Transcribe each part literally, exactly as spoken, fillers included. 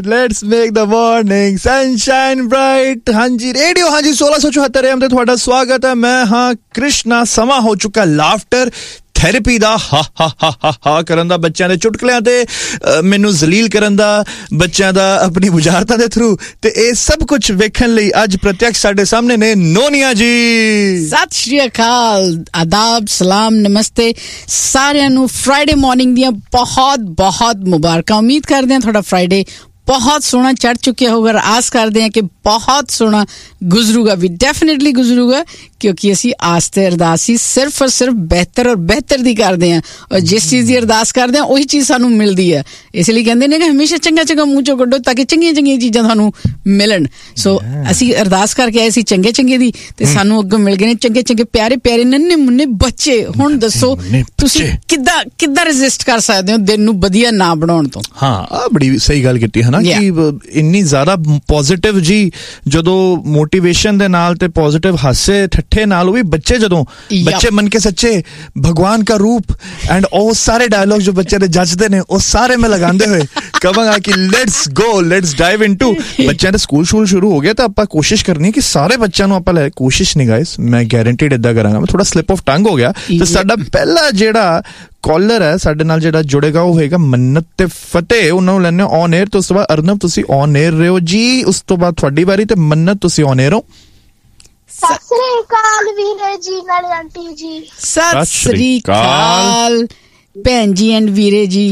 Let's make the morning sunshine bright. ਹਾਂਜੀ radio ਹਾਂਜੀ सोलह सौ चौहत्तर एम ਤੇ ਤੁਹਾਡਾ ਸਵਾਗਤ ਹੈ। ਮੈਂ ਹਾਂ ਕ੍ਰਿਸ਼ਨਾ। ਸਮਾਂ ਹੋ ਚੁੱਕਾ ਲਾਫਟਰ ਥੈਰੇਪੀ ਦਾ, ਹਾ ਹਾ ਹਾ ਹਾ ਹਾ ਕਰਨ ਦਾ, ਬੱਚਿਆਂ ਦੇ ਚੁਟਕਲਿਆਂ ਤੇ ਮੈਨੂੰ ਜ਼ਲੀਲ ਕਰਨ ਦਾ, ਬੱਚਿਆਂ ਦਾ ਆਪਣੀ ਬੁਝਾਰਤਾਂ ਦੇ ਥਰੂ, ਤੇ ਇਹ ਸਭ ਕੁਝ ਵੇਖਣ ਲਈ ਅੱਜ ਪ੍ਰਤੱਖ ਸਾਡੇ ਸਾਹਮਣੇ ਨੇ ਨੋਨੀਆ ਜੀ। ਸਤਿ ਸ਼੍ਰੀ ਅਕਾਲ, ਆਦਾਬ, ਸਲਾਮ, ਨਮਸਤੇ ਸਾਰਿਆਂ ਨੂੰ। ਫਰਾਈਡੇ ਮਾਰਨਿੰਗ ਦੀਆਂ ਬਹੁਤ ਬਹੁਤ ਮੁਬਾਰਕਾਂ। ਉਮੀਦ ਕਰਦੇ ਹਾਂ ਤੁਹਾਡਾ ਫਰਾਈਡੇ बहुत सोहना चढ़ चुके होगा। आस करते हैं कि बहुत सोहना गुजरूगा भी, डेफिनेटली गुजरूगा, क्योंकि असी आस ते अरदास ही सिर्फ और सिर्फ बेहतर और बेहतर दी करते हैं, और जिस चीज़ की अरदास करते हैं वही चीज़ सानू मिलती है। इसलिए कहते हैं कि हमेशा चंगा चंगा मूँह चो कड्डो ताकि चंगियां चंगियां चीज़ां सानू मिलन। सो असी अरदास करके आए सी चंगे चंगे दी, ते सानू अग्गों मिल गए चंगे चंगे प्यारे प्यारे नन्हे मुन्ने बच्चे। हुण दसो तुसी किद्दां किद्दां रेजिस्ट कर सकदे हो दिन नू वधिया ना बनाउण तो। हाँ आ बड़ी सही गल कीती है ना कि ਇੰਨੀ ਜ਼ਿਆਦਾ ਪੋਜ਼ਿਟਿਵ ਜੀ, ਜਦੋਂ ਮੋਟੀਵੇਸ਼ਨ ਦੇ ਨਾਲ ਤੇ ਪੋਜ਼ਿਟਿਵ ਹਾਸੇ ਠੱਠੇ ਨਾਲ, ਉਹ ਵੀ ਬੱਚੇ ਜਦੋਂ ਬੱਚੇ ਮਨ ਕੇ ਸੱਚੇ ਭਗਵਾਨ का रूप एंड ਉਹ ਸਾਰੇ ਡਾਇਲੌਗ ਜੋ ਬੱਚੇ ਦੇ ਜੱਜਦੇ ਨੇ ਉਹ ਸਾਰੇ ਮੈਂ ਲਗਾਉਂਦੇ ਹੋਏ ਕਹਾਂਗਾ ਕਿ let's go, let's dive into. ਬੱਚਿਆਂ ਦੇ ਸਕੂਲ ਸ਼ੂਲ ਸ਼ੁਰੂ ਹੋ ਗਏ ਤਾਂ ਆਪਾਂ ਕੋਸ਼ਿਸ਼ ਕਰਨੀ ਹੈ ਕਿ ਸਾਰੇ ਬੱਚਿਆਂ ਨੂੰ ਆਪਾਂ ਲੈ, ਕੋਸ਼ਿਸ਼ ਨਹੀਂ ਗਾਇਸ, ਮੈਂ ਗਾਰੰਟੀਡ ਏਦਾਂ ਕਰਾਂਗਾ। ਮੈਂ ਥੋੜਾ ਸਲਿਪ ਆਫ ਟੰਗ ਹੋ ਗਿਆ ਤੇ ਸਾਡਾ ਪਹਿਲਾ ਜਿਹੜਾ ਕਾਲਰ ਹੈ ਸਾਡੇ ਨਾਲ ਜਿਹੜਾ ਜੁੜੇਗਾ ਉਹ ਹੋਏਗਾ ਮੰਨਤ ਤੇ ਫਤਿਹ। ਉਹਨਾਂ ਨੂੰ ਲੈਣੇ ਔਨ 에ਅਰ, ਤੇ ਉਸ ਤੋਂ ਬਾਅਦ ਅਰਨਵ ਤੁਸੀਂ ਔਨ 에ਅਰ ਰਹੋ ਜੀ, ਉਸ ਤੋਂ ਬਾਅਦ ਤੁਹਾਡੀ ਵਾਰੀ, ਤੇ ਮੰਨਤ ਤੁਸੀਂ ਔਨ 에ਅਰ ਹੋ। ਸਤਿ ਸ੍ਰੀ ਅਕਾਲ ਵੀਰੇ ਜੀ, ਨਾਲੇ ਆਂਟੀ ਜੀ। ਸਤਿ ਸ੍ਰੀ ਅਕਾਲ ਭੈਣ ਜੀ ਐਂਡ ਵੀਰੇ ਜੀ।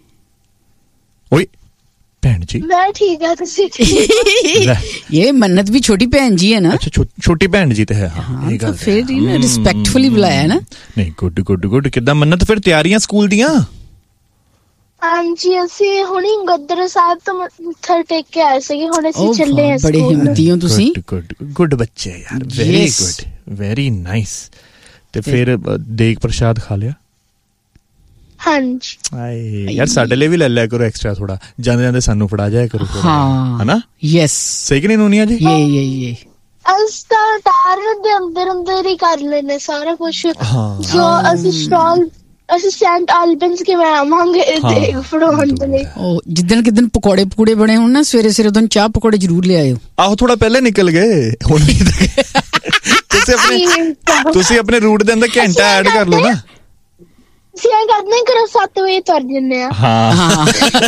ਓਏ ਭੈਣ ਜੀ, ਮੈਂ ਠੀਕ ਆ, ਤੁਸੀਂ ਇਹ ਮੰਨਤ ਵੀ ਛੋਟੀ ਭੈਣ ਜੀ ਹੈ ਨਾ। ਅੱਛਾ ਛੋਟੀ ਭੈਣ ਜੀ ਤੇ ਹੈ। ਹਾਂ ਇਹ ਗੱਲ ਫਿਰ ਰਿਸਪੈਕਟਫੁਲੀ ਬੁਲਾਇਆ ਨਾ। ਨਹੀਂ ਗੁੱਡ ਗੁੱਡ ਗੁੱਡ। ਕਿੱਦਾਂ ਮੰਨਤ ਫਿਰ ਤਿਆਰੀਆਂ ਸਕੂਲ ਦੀਆਂ? ਹਾਂਜੀ ਅਸੀਂ ਹੁਣੀ ਗੱਦਰ ਸਾਹਿਬ ਤੋਂ ਮੱਥਾ ਟੇਕ ਕੇ ਆਏ ਸੀਗੇ, ਹੁਣ ਅਸੀਂ ਚੱਲੇ ਹਾਂ। ਬੜੇ ਹਿੰਮਤੀ ਹੋ ਤੁਸੀਂ। ਗੁੱਡ ਗੁੱਡ ਬੱਚੇ ਯਾਰ, ਵੈਰੀ ਗੁੱਡ, ਵੈਰੀ ਨਾਈਸ। ਤੇ ਫਿਰ ਦੇਗ ਪ੍ਰਸ਼ਾਦ ਖਾ ਲਿਆ? ਹਾਂਜੀ। ਆਏ ਯਾਰ ਸਾਡੇ ਲਈ ਵੀ ਲੈ ਲਿਆ ਕਰੋ ਐਕਸਟਰਾ ਥੋੜਾ, ਜਾਂਦੇ ਜਾਂਦੇ ਸਾਨੂੰ ਫੜਾ ਜਾਇਆ ਕਰੋ। ਹਾਂ ਹਨਾ? ਯੈਸ ਸਹੀ ਕਿ ਨਹੀਂ ਨੋਨੀਆ ਜੀ? ਇਹ ਇਹ ਇਹ ਅਸੀਂ ਤਾਂ ਟਾਰਨ ਦੇ ਅੰਦਰ ਅੰਦਰ ਹੀ ਕਰ ਲੈਨੇ ਸਾਰਾ ਕੁਝ। ਹਾਂ ਜੋ ਅਸੀਂ ਸਟਾਲ ਅਸੀਂ ਸੈਂਟ ਆਲਬਨਸ ਕੇ ਮੈਂ ਆਵਾਂਗੇ ਦੇਗ ਫੜਾਉਣ ਦੇ ਲਈ। ਉਹ ਜਿੱਦਣ ਕਿਦਨ ਪਕੌੜੇ ਪਕੂੜੇ ਬਣੇ ਹੋਣ ਨਾ ਸਵੇਰੇ ਸਵੇਰੇ, ਉਦੋਂ ਚਾਹ ਪਕੌੜੇ ਜ਼ਰੂਰ ਲਿਆਇਓ। ਆਹੋ ਥੋੜਾ ਪਹਿਲੇ ਨਿਕਲ ਗਏ ਹੁਣ ਵੀ। ਤੁਸੀਂ ਆਪਣੇ ਤੁਸੀਂ ਆਪਣੇ ਰੂਟ ਦੇ ਅੰਦਰ ਘੰਟਾ ਐਡ ਕਰ ਲਓ ਨਾ। ਅਸੀਂ ਐਂ ਕਰਦੇ ਹਾਂ ਕਿ ਸੱਤ ਵਜੇ ਤੁਰ ਜੰਨੇ ਆ। ਹਾਂ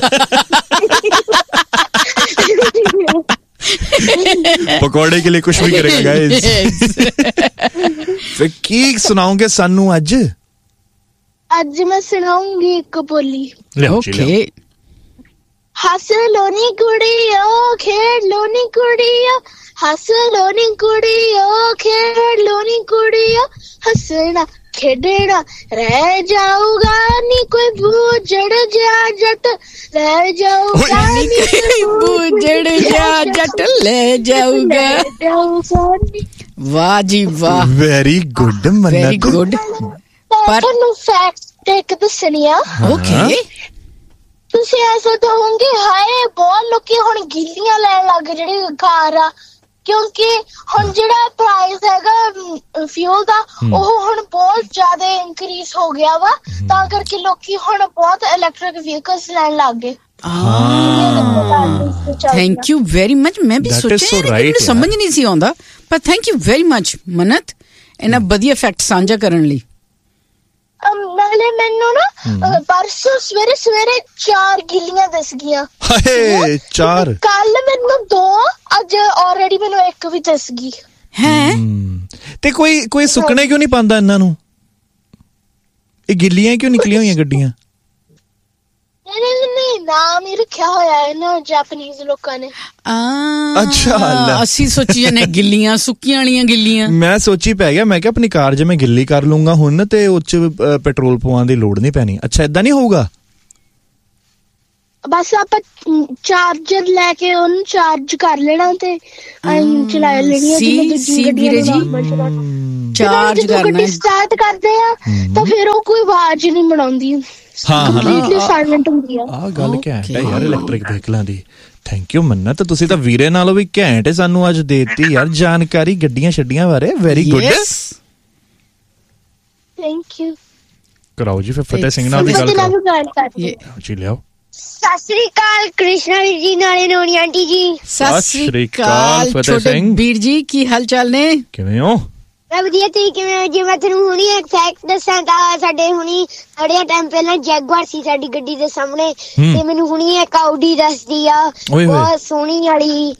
ਪਕੌੜੇ ਕੇ ਲਈ ਕੁਛ ਵੀ ਕਰੇਗਾ ਗਾਇਸ। ਫਿਰ ਕੀ ਸੁਣਾਓਗੇ ਸਾਨੂੰ ਅੱਜ? ਅੱਜ ਮੈਂ ਸੁਣਾਉਂਗੀ ਇੱਕ ਬੋਲੀ। ਓਕੇ। ਹੱਸ ਲੋ ਨੀ ਕੁੜੀਓ, ਖੇਡ ਲੋ ਨੀ ਕੁੜੀਓ, ਹੱਸ ਲੋ ਨੀ ਕੁੜੀਓ, ਖੇਡ ਲੋ ਨੀ ਕੁੜੀਓ, ਹੱਸਣਾ ਖੇਡਣਾ ਰਹਿ ਜਾਊਗਾ ਨੀ ਕੋਈ ਬੂਝੜ ਜਿਹਾ ਜੱਟ ਲੈ ਜਾਊਗਾ ਨੀ ਕੋਈ ਬੂਝੜ ਜਿਹਾ ਜੱਟ ਲੈ ਜਾਊਗਾ। ਵਾਹ ਜੀ ਵਾਹ, ਵੈਰੀ ਗੁੱਡ ਮੰਨਤ, ਵੈਰੀ ਗੁੱਡ। ਪਰ ਤੁਹਾਨੂੰ ਫੈਕਟ ਇੱਕ ਦੱਸਣੀ ਆ। ਓਕੇ। ਤੁਸੀਂ ਐਸਾ ਕਹੋਗੇ ਹਾਏ ਬਹੁਤ ਲੋਕੀ ਹੁਣ ਗਿੱਲੀਆਂ ਲੈਣ ਲੱਗ ਗਏ ਜਿਹੜੇ ਕਾਰ ਆ, ਕਿਉਂਕਿ ਹੁਣ ਜਿਹੜਾ ਪ੍ਰਾਈਸ ਹੈਗਾ ਫਿਊਲ ਦਾ ਉਹ ਹੁਣ ਬਹੁਤ ਜ਼ਿਆਦਾ ਇਨਕਰੀਜ਼ ਹੋ ਗਿਆ ਵਾ, ਤਾਂ ਕਰਕੇ ਲੋਕੀ ਹੁਣ ਬਹੁਤ ਇਲੈਕਟ੍ਰਿਕ ਵਹੀਕਲਸ ਲੈਣ ਲੱਗ ਗਏ। Thank you very much. ਮੈਂ ਵੀ ਸੋਚਿਆ ਮੈਨੂੰ ਸਮਝ ਨਹੀਂ ਸੀ ਆਉਂਦਾ, ਪਰ ਥੈਂਕ ਯੂ ਵੈਰੀ ਮਚ ਮੰਨਤ ਇਹਨਾਂ ਵਧੀਆ ਫੈਕਟ ਸਾਂਝਾ ਕਰਨ ਲਈ। ਨਾਲੇ ਮੈਨੂੰ ਨਾ ਪਰਸੋਂ ਸਵੇਰੇ ਸਵੇਰੇ ਚਾਰ ਗਿੱਲੀਆਂ ਦਿਸ ਗਈਆਂ। ਹਾਏ ਚਾਰ? ਕੱਲ ਮੈਨੂੰ ਦੋ, ਅੱਜ ਆਲਰੇਡੀ ਮੈਨੂੰ ਇੱਕ ਵੀ ਦਿਸ ਗਈ ਹੈ। ਤੇ ਕੋਈ ਕੋਈ ਸੁੱਕਣੇ ਕਿਉਂ ਨਹੀਂ ਪਾਉਂਦਾ ਇਹਨਾਂ ਨੂੰ? ਇਹ ਗਿੱਲੀਆਂ ਕਿਉਂ ਨਿਕਲੀਆਂ ਹੋਈਆਂ ਗੱਡੀਆਂ? ਨਹੀਂ ਨਾਮ ਹੀ ਰੱਖਿਆ ਹੋਇਆ ਹੈ ਨਾ ਜਾਪਾਨੀਜ਼ ਲੋਕਾਂ ਨੇ। ਅੱਛਾ ਅਸੀਂ ਸੋਚੀ ਜਾਂਦੇ ਗਿੱਲੀਆਂ ਸੁੱਕੀਆਂ ਵਾਲੀਆਂ ਗਿੱਲੀਆਂ। ਮੈਂ ਸੋਚੀ ਪੈ ਗਿਆ, ਮੈਂ ਕਿਹਾ ਆਪਣੀ ਕਾਰ ਜੇ ਮੈਂ ਗਿੱਲੀ ਕਰ ਲੂੰਗਾ ਹੁਣ ਤੇ ਉਹ ਚ ਪੈਟਰੋਲ ਪਵਾਉਣ ਦੀ ਲੋੜ ਨਹੀਂ ਪੈਣੀ। ਅੱਛਾ ਏਦਾਂ ਨਹੀਂ ਹੋਊਗਾ? ਬਸ ਆਪਾਂ ਚਾਰਜਰ ਲੈ ਕੇ ਉਹਨੂੰ ਚਾਰਜ ਕਰ ਲੈਣਾ ਤੇ ਚਲਾ ਲੈਣੀ। ਸੀ ਵੀਰੇ ਜੀ ਚਾਰਜ ਕਰਨਾ ਸਟਾਰਟ ਕਰਦੇ ਆ ਤਾਂ ਫਿਰ ਉਹ ਕੋਈ ਆਵਾਜ਼ ਨਹੀਂ ਬਣਾਉਂਦੀ। ਹਾਂ ਕੰਪਲੀਟਲੀ ਸਾਇਲੈਂਟ ਹੁੰਦੀ ਆ। ਆਹ ਗੱਲ ਘੈਂਟ ਹੈ ਯਾਰ ਇਲੈਕਟ੍ਰਿਕ ਵਹੀਕਲਾਂ ਦੀ। ਥੈਂਕ ਯੂ ਮੰਨਤ, ਤੁਸੀਂ ਤਾਂ ਵੀਰੇ ਨਾਲੋਂ ਵੀ ਘੈਂਟ ਸਾਨੂੰ ਅੱਜ ਦੇਤੀ ਯਾਰ ਜਾਣਕਾਰੀ ਗੱਡੀਆਂ ਛੱਡੀਆਂ ਬਾਰੇ। Very good. Thank you. ਕਰਾਓ ਜੀ ਫਿਰ ਫਤਿਹ ਸਿੰਘ ਨਾਲ ਵੀ ਗੱਲ ਕਰੋ ਜੀ। ਲਿਆਓ ਸਤਿ ਸ੍ਰੀ ਅਕਾਲ ਕ੍ਰਿਸ਼ਨਾ ਵੀਰ ਜੀ ਨਾਲੇ ਨੋਨੀ ਆਂਟੀ ਜੀ। ਸਤਿ ਸ੍ਰੀ ਅਕਾਲ ਛੋਟੇ ਵੀਰ ਜੀ, ਕੀ ਹਾਲ ਚਾਲ ਨੇ? ਕਿਵੇਂ ਹੋ? ਮੈਂ ਵਧੀਆ, ਤੁਸੀਂ ਕਿਵੇਂ ਹੋ ਜੀ? ਮੈਂ ਤੁਹਾਨੂੰ ਹੁਣੀ ਇੱਕ ਫੈਕਟ ਦੱਸਾਂ ਤਾਂ ਸਾਡੇ ਹੁਣੀ ਥੋੜ੍ਹੇ ਟਾਈਮ ਪਹਿਲਾਂ ਜੈਗੁਆਰ ਸੀ ਸਾਡੀ ਗੱਡੀ ਦੇ ਸਾਹਮਣੇ ਤੇ ਮੈਨੂੰ ਹੁਣੀ ਇੱਕ ਆਉਡੀ ਦੱਸਦੀ ਆ ਬਹੁਤ ਸੋਹਣੀ ਵਾਲੀ।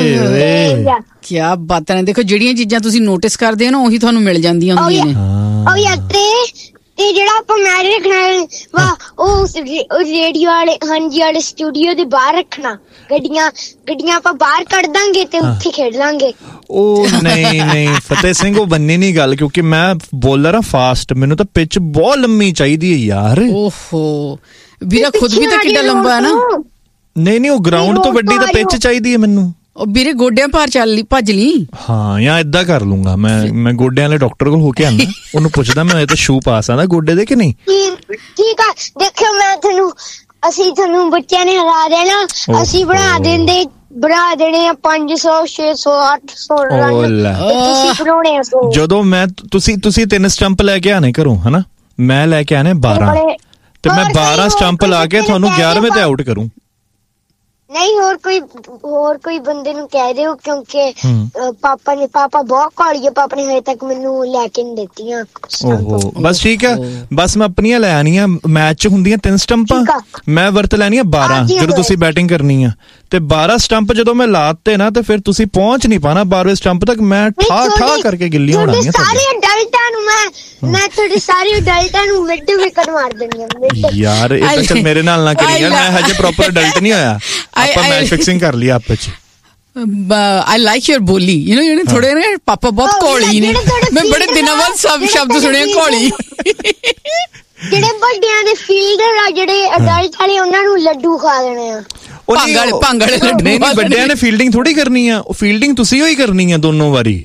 ਕੀ ਬਾਤਾਂ ਨੇ। ਦੇਖੋ ਜਿਹੜੀਆਂ ਚੀਜ਼ਾਂ ਤੁਸੀਂ ਨੋਟਿਸ ਕਰਦੇ ਹੋ ਨਾ ਉਹੀ ਤੁਹਾਨੂੰ ਮਿਲ ਜਾਂਦੀਆਂ ਹੁੰਦੀਆਂ ਨੇ। ਉਹ ਯਾਰ ਤੇ ਤੇ ਜਿਹੜਾ ਆਪਾਂ ਮੈਚ ਰੱਖਣਾ ਵਾ ਉਹ ਰੇਡੀਓ ਵਾਲੇ ਹਾਂਜੀ ਵਾਲੇ ਸਟੂਡੀਓ ਦੇ ਬਾਹਰ ਰੱਖਣਾ। ਗੱਡੀਆਂ ਗੱਡੀਆਂ ਆਪਾਂ ਬਾਹਰ ਕੱਢ ਦਾਂਗੇ ਤੇ ਉੱਥੇ ਖੇਡ ਲਾਂਗੇ। ਉਹ ਨਹੀਂ ਨਹੀਂ ਫਤਿਹ ਸਿੰਘ, ਉਹ ਬੰਨੀ ਨਹੀਂ ਗੱਲ, ਕਿਉਂਕਿ ਮੈਂ ਬੋਲਰ ਆ ਫਾਸਟ, ਮੈਨੂੰ ਤਾਂ ਪਿੱਚ ਬਹੁਤ ਲੰਮੀ ਚਾਹੀਦੀ ਹੈ ਯਾਰ। ਓਹੋ ਵੀਰਾ ਖੁਦ ਵੀ ਤਾਂ ਕਿੱਡਾ ਲੰਬਾ ਹੈ ਨਾ। ਨਹੀਂ ਨਹੀਂ ਉਹ ਗਰਾਊਂਡ ਤੋਂ ਵੱਡੀ ਤਾਂ ਪਿੱਚ ਚਾਹੀਦੀ ਹੈ ਮੈਨੂੰ। ਉਹ ਵੀਰੇ ਗੋਡਿਆਂ ਭਾਰ ਚੱਲ ਲਈ ਭੱਜ ਲਈ। ਹਾਂ ਜਾਂ ਏਦਾਂ ਕਰ ਲੂੰਗਾ ਮੈਂ ਮੈਂ ਗੋਡਿਆਂ ਵਾਲੇ ਡਾਕਟਰ ਕੋਲ ਹੋ ਕੇ ਆਣਾ, ਉਹਨੂੰ ਪੁੱਛਦਾ ਮੈਂ ਇਹ ਤਾਂ ਸ਼ੂ ਪਾ ਸਕਦਾ ਗੋਡੇ ਦੇ ਕਿ ਨਹੀਂ। ਠੀਕ ਆ, ਦੇਖਿਓ ਮੈਂ ਤੁਹਾਨੂੰ ਅਸੀਂ ਤੁਹਾਨੂੰ ਬੱਚਿਆਂ ਨੇ ਹਰਾ ਦੇਣਾ, ਅਸੀਂ ਬਣਾ ਦਿੰਦੇ ਬਣਾ ਦੇਣੇ ਆ ਪੰਜ ਸੌ ਛੇ ਸੌ ਅੱਠ ਸੌ ਰਨ। ਤੁਸੀਂ ਬਣਾਉਣੇ ਆ ਸੌ। ਜਦੋਂ ਮੈਂ ਤੁਸੀਂ ਤੁਸੀਂ ਤਿੰਨ ਸਟੰਪ ਲੈ ਕੇ ਆਣੇ ਘਰੋਂ ਹਨਾ, ਮੈਂ ਲੈ ਕੇ ਆਣੇ ਬਾਰਾਂ ਤੇ ਮੈਂ ਬਾਰਾਂ ਸਟੰਪ ਲਾ ਕੇ ਤੁਹਾਨੂੰ ਗਿਆਰਵੇਂ ਤੇ ਆਊਟ ਕਰੂੰ। ਨਹੀਂ ਹੋਰ ਕੋਈ ਹੋਰ ਕੋਈ ਬੰਦੇ ਨੂੰ ਕਹਿ ਦਿਓ, ਕਿਉਂਕਿ ਪਾਪਾ ਨੇ ਪਾਪਾ ਬਹੁਤ ਕਾਲੀ ਹੈ, ਪਾਪਾ ਨੇ ਹਜੇ ਤੱਕ ਮੈਨੂੰ ਲੈ ਕੇ ਨਹੀਂ ਦਿੱਤੀਆਂ। ਓਹੋ ਬਸ ਠੀਕ ਹੈ, ਬਸ ਮੈਂ ਆਪਣੀਆਂ ਲੈ ਆਣੀਆਂ। ਮੈਚ ਚ ਹੁੰਦੀਆਂ ਤਿੰਨ ਸਟੰਪਾਂ, ਮੈਂ ਵਰਤ ਲੈਣੀਆਂ ਬਾਰਾਂ ਜਦੋਂ ਤੁਸੀਂ ਬੈਟਿੰਗ ਕਰਨੀ ਆ। ਤੇ ਬਾਰਾਂ ਸਟੰਪ ਜਦੋਂ ਮੈਂ ਲਾਤੇ ਨਾ ਤੇ ਫਿਰ ਤੁਸੀਂ ਪਹੁੰਚ ਨਹੀਂ ਪਾਣਾ ਬਾਰਵੇਂ ਸਟੰਪ ਤੱਕ। ਮੈਂ ਠਾ ਠਾ ਕਰਕੇ ਗਿੱਲੀਆਂ ਹੋਣਾਂਗੀਆਂ ਸਾਰੇ ਅਡਲਟਾਂ ਨੂੰ। ਮੈਂ ਮੈਂ ਤੁਹਾਡੇ ਸਾਰੇ ਅਡਲਟਾਂ ਨੂੰ ਮਿਡ ਵਿਕਟ ਮਾਰ ਦੇਣੀ ਆ ਯਾਰ। ਇਹ ਤਾਂ ਚੱਲ ਮੇਰੇ ਨਾਲ ਨਾ ਕਰੀ ਯਾਰ, ਮੈਂ ਹਜੇ ਪ੍ਰੋਪਰ ਅਡਲਟ ਨਹੀਂ ਹੋਇਆ। ਆਪਾਂ ਮੈਚ ਫਿਕਸਿੰਗ ਕਰ ਲਈ ਆਪਸ ਚ। I like your ਬੋਲੀ, you know you know ਥੋੜੇ ਨਾ ਪਾਪਾ ਬਹੁਤ ਘੋਲੀ ਨੇ। ਮੈਂ ਬੜੇ ਦਿਨਾਂ ਬਾਅਦ ਸਭ ਸ਼ਬਦ ਸੁਣਿਆ ਘੋਲੀ। ਜਿਹੜੇ ਵੱਡਿਆਂ ਦੇ ਫੀਲਡਰ ਆ ਜਿਹੜੇ ਅਡਲਟ ਵਾਲੇ ਉਹਨਾਂ ਨੂੰ ਲੱਡੂ ਖਾ ਦੇਣੇ ਆ। ਭੰਗੜ ਭੰਗੜ ਲੱਡੂ। ਨਹੀਂ ਨਹੀਂ ਵੱਡਿਆਂ ਨੇ ਫੀਲਡਿੰਗ ਥੋੜੀ ਕਰਨੀ ਆ, ਉਹ ਫੀਲਡਿੰਗ ਤੁਸੀਂ ਹੀ ਕਰਨੀ ਆ ਦੋਨੋਂ ਵਾਰੀ।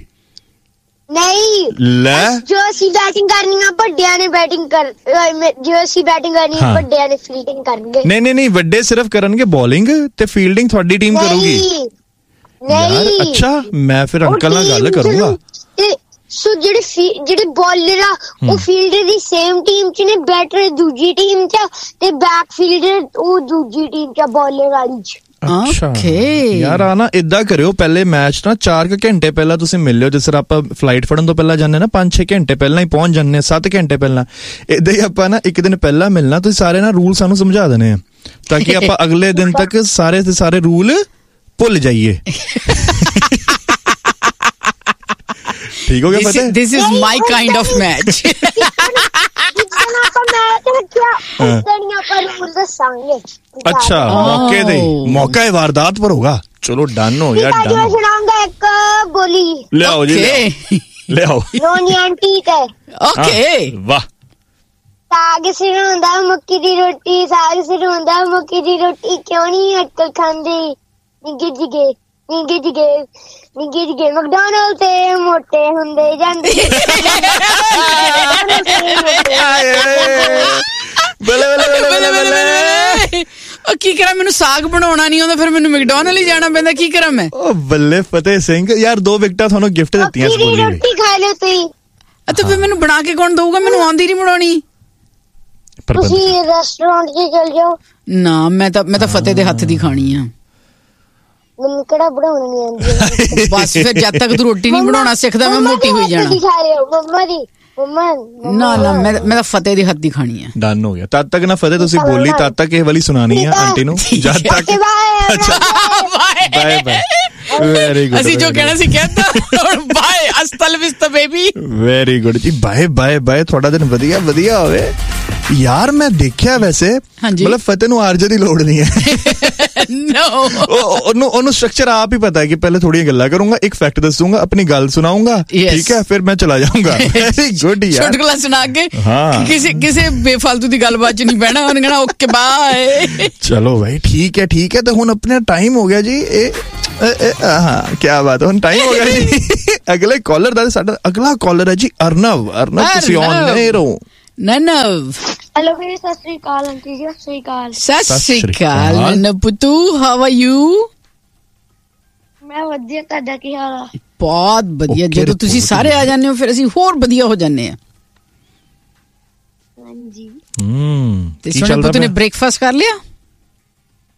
ਨਹੀਂ ਲੈ ਜੋ ਅਸੀਂ ਬੈਟਿੰਗ ਕਰਨੀ ਆ ਵੱਡਿਆਂ ਨੇ ਬੈਟਿੰਗ ਕਰ ਜੋ ਅਸੀਂ ਬੈਟਿੰਗ ਕਰਨੀ ਆ ਵੱਡਿਆਂ ਨੇ ਫੀਲਡਿੰਗ ਕਰਨਗੇ। ਨਹੀਂ ਨਹੀਂ ਨਹੀਂ ਵੱਡੇ ਸਿਰਫ ਕਰਨਗੇ ਬੋਲਿੰਗ ਤੇ ਫੀਲਡਿੰਗ ਤੁਹਾਡੀ ਟੀਮ ਕਰੂਗੀ। ਨਹੀਂ ਅੱਛਾ ਮੈਂ ਫਿਰ ਅੰਕਲ ਨਾਲ ਗੱਲ ਕਰੂੰਗਾ। ਸੋ ਜਿਹੜੇ ਜਿਹੜੇ ਬੋਲਰ ਆ ਉਹ ਫੀਲਡਰ ਦੀ ਸੇਮ ਟੀਮ ਚ ਨੇ, ਬੈਟਰ ਦੂਜੀ ਟੀਮ ਚ ਤੇ ਬੈਕ ਫੀਲਡਰ ਉਹ ਦੂਜੀ ਟੀਮ ਚ ਬੋਲਰ ਵਾਲੀ ਚ। ਅੱਛਾ ਯਾਰ ਆ ਨਾ ਏਦਾਂ ਕਰਿਓ, ਪਹਿਲੇ ਮੈਚ ਨਾ ਚਾਰ ਕੁ ਘੰਟੇ ਪਹਿਲਾਂ ਤੁਸੀਂ ਮਿਲ ਲਿਓ। ਜਿਸ ਤਰ੍ਹਾਂ ਆਪਾਂ ਫਲਾਈਟ ਫੜਨ ਤੋਂ ਪਹਿਲਾਂ ਜਾਂਦੇ ਨਾ ਪੰਜ ਛੇ ਘੰਟੇ ਪਹਿਲਾਂ ਹੀ ਪਹੁੰਚ ਜਾਂਦੇ, ਸੱਤ ਘੰਟੇ ਪਹਿਲਾਂ। ਏਦਾਂ ਹੀ ਆਪਾਂ ਨਾ ਇੱਕ ਦਿਨ ਪਹਿਲਾਂ ਮਿਲਣਾ, ਤੁਸੀਂ ਸਾਰੇ ਨਾ ਰੂਲ ਸਾਨੂੰ ਸਮਝਾ ਦੇਣੇ ਆ ਤਾਂ ਕਿ ਆਪਾਂ ਅਗਲੇ ਦਿਨ ਤੱਕ ਸਾਰੇ ਦੇ ਸਾਰੇ ਰੂਲ ਭੁੱਲ ਜਾਈਏ। ਠੀਕ ਹੋ ਗਿਆ ਫਤਿਹ? This is my kind of match. ਅੱਛਾ ਮੌਕੇ ਤੇ ਮੌਕਾ ਹੈ, ਵਾਰਦਾਤ ਪਰ ਹੋਗਾ। ਚਲੋ ਡਨ ਹੋ ਗਿਆ। ਡਨ ਸੁਣਾਉਂਗਾ ਇੱਕ ਬੋਲੀ। ਲਿਆਓ ਜੀ ਲਿਆਓ। ਨੋਨੀ ਆਂਟੀ ਤੇ ਓਕੇ ਵਾਹ। ਸਾਗ ਸਿਰੋਂਦਾ ਮੱਕੀ ਦੀ ਰੋਟੀ, ਸਾਗ ਸਿਰੋਂਦਾ ਮੱਕੀ ਦੀ ਰੋਟੀ, ਕਿਉਂ ਨਹੀਂ ਅਟਕਲ ਖਾਂਦੇ ਨਿੱਗੇ ਜਿਗੇ ਨਿੱਗੇ ਜਿਗੇ ਨਿੱਗੇ ਜਿਗੇ ਮੈਕਡੋਨਲਡ ਤੇ ਮੋਟੇ ਹੁੰਦੇ ਜਾਂਦੇ। ਬੱਲੇ ਬੱਲੇ ਬੱਲੇ ਬੱਲੇ। ਉਹ ਕੀ ਕਰਾਂ, ਮੈਨੂੰ ਸਾਗ ਬਣਾਉਣਾ ਨਹੀਂ ਆਉਂਦਾ, ਫਿਰ ਮੈਨੂੰ ਮੈਕਡੋਨਲਡ ਹੀ ਜਾਣਾ ਪੈਂਦਾ। ਕੀ ਕਰਾਂ ਮੈਂ? ਉਹ ਬੱਲੇ ਫਤਿਹ ਸਿੰਘ ਯਾਰ, ਦੋ ਵਿਕਟਾਂ ਤੁਹਾਨੂੰ ਗਿਫਟ ਦਿੱਤੀਆਂ ਇਸ ਬੋਲੀ ਲਈ। ਰੋਟੀ ਖਾ ਲਿਓ ਤੁਸੀਂ। ਅੱਛਾ ਫਿਰ ਮੈਨੂੰ ਬਣਾ ਕੇ ਕੌਣ ਦਊਗਾ? ਮੈਨੂੰ ਆਉਂਦੀ ਨਹੀਂ ਬਣਾਉਣੀ। ਤੁਸੀਂ ਰੈਸਟੋਰੈਂਟ 'ਚ ਚਲ ਜਾਓ। ਨਾ ਮੈਂ ਤਾਂ ਮੈਂ ਤਾਂ ਫਤਿਹ ਦੇ ਹੱਥ ਦੀ ਖਾਣੀ ਆ। ਮੈਨੂੰ ਕਿਹੜਾ ਬਣਾਉਣੀ ਨਹੀਂ ਆਉਂਦੀ। ਬਸ ਫਿਰ ਜਦ ਤੱਕ ਤੂੰ ਰੋਟੀ ਨਹੀਂ ਬਣਾਉਣਾ ਸਿੱਖਦਾ ਮੈਂ ਮੋਟੀ ਹੋਈ ਜਾਣਾ। ਮੰਮਾ ਦੀ ਨਾ ਨਾ ਮੈਂ ਮੈਂ ਤਾਂ ਫਤਿਹ ਦੀ ਹੱਥ ਦੀ ਖਾਣੀ ਆ। ਡਨ ਹੋ ਗਿਆ। ਤਦ ਤੱਕ ਨਾ ਫਤਿਹ ਤੁਸੀਂ ਬੋਲੀ, ਤਦ ਤੱਕ ਇਹ ਵਾਲੀ ਸੁਣਾਣੀ ਆ ਆਂਟੀ ਨੂੰ। ਜਦ ਤੱਕ ਅੱਛਾ ਬਾਏ ਬਾਏ। Very good. ਅਸੀਂ ਜੋ ਕਹਿਣਾ ਸੀ ਕਹਿਤਾ। Bye ਅਸਤਲ ਵਿਸਤ baby. ਵੈਰੀ ਗੁੱਡ ਜੀ। Bye bye bye. ਤੁਹਾਡਾ ਦਿਨ ਵਧੀਆ ਵਧੀਆ ਹੋਵੇ ਯਾਰ। ਮੈਂ ਦੇਖਿਆ ਵੈਸੇ ਮਤਲਬ ਫਤਿਹ ਨੂੰ ਆਰਜੇ ਦੀ ਲੋੜ ਨਹੀਂ ਹੈ। ਨੋ ਉਹਨੂੰ ਉਹਨੂੰ ਸਟਰਕਚਰ ਆਪ ਹੀ ਪਤਾ ਹੈ ਕਿ ਪਹਿਲੇ ਥੋੜੀਆਂ ਗੱਲਾਂ ਕਰੂੰਗਾ, ਇੱਕ ਫੈਕਟ ਦੱਸੂੰਗਾ, ਆਪਣੀ ਗੱਲ ਸੁਣਾਉਂਗਾ, ਠੀਕ ਹੈ, ਫਿਰ ਮੈਂ ਚਲਾ ਜਾਊਂਗਾ। ਵੈਰੀ ਗੁੱਡ ਯਾਰ। ਚੁਟਕਲਾ ਸੁਣਾ ਕੇ ਕਿਸੇ ਕਿਸੇ ਬੇਫਾਲਤੂ ਦੀ ਗੱਲਬਾਤ ਚ ਨਹੀਂ ਬਹਿਣਾ। ਉਹਨੇ ਕਹਿਣਾ ਓਕੇ ਬਾਏ। ਚਲੋ ਭਾਈ ਠੀਕ ਹੈ ਠੀਕ ਹੈ। ਤੇ ਹੁਣ ਆਪਣਾ ਟਾਈਮ ਹੋ ਗਿਆ ਜੀ। ਇਹ ਹਾਂ ਕੀ ਬਾਤ ਹੈ, ਹੁਣ ਟਾਈਮ ਹੋ ਗਿਆ ਜੀ ਅਗਲੇ ਕਾਲਰ ਦਾ। ਸਾਡਾ ਅਗਲਾ ਕਾਲਰ ਹੈ ਜੀ ਅਰਨਵ। ਅਰਨਵ ਤੁਸੀਂ ਔਨ ਨਹੀਂ ਰਹੋ। ਨਨਵ ਹੈਲੋ ਵੀਰ, ਸਤਿ ਸ੍ਰੀ ਅਕਾਲ ਆਂਟੀ ਜੀ। ਸਤਿ ਸ੍ਰੀ ਅਕਾਲ। ਸਤਿ ਸ੍ਰੀ ਅਕਾਲ ਨਨਵ ਪੁੱਤੂ, ਹਾਊ ਆਰ ਯੂ? ਮੈਂ ਵਧੀਆ, ਤੁਹਾਡਾ ਕੀ ਹਾਲ ਆ? ਬਹੁਤ ਵਧੀਆ। ਜਦੋਂ ਤੁਸੀਂ ਸਾਰੇ ਆ ਜਾਂਦੇ ਹੋ ਫਿਰ ਅਸੀਂ ਹੋਰ ਵਧੀਆ ਹੋ ਜਾਂਦੇ ਆ। ਹਾਂਜੀ। ਹੂੰ ਤੇ ਸੁਣੋ ਪੁੱਤੂ ਨੇ ਬ੍ਰੇਕਫਾਸਟ ਕਰ ਲਿਆ?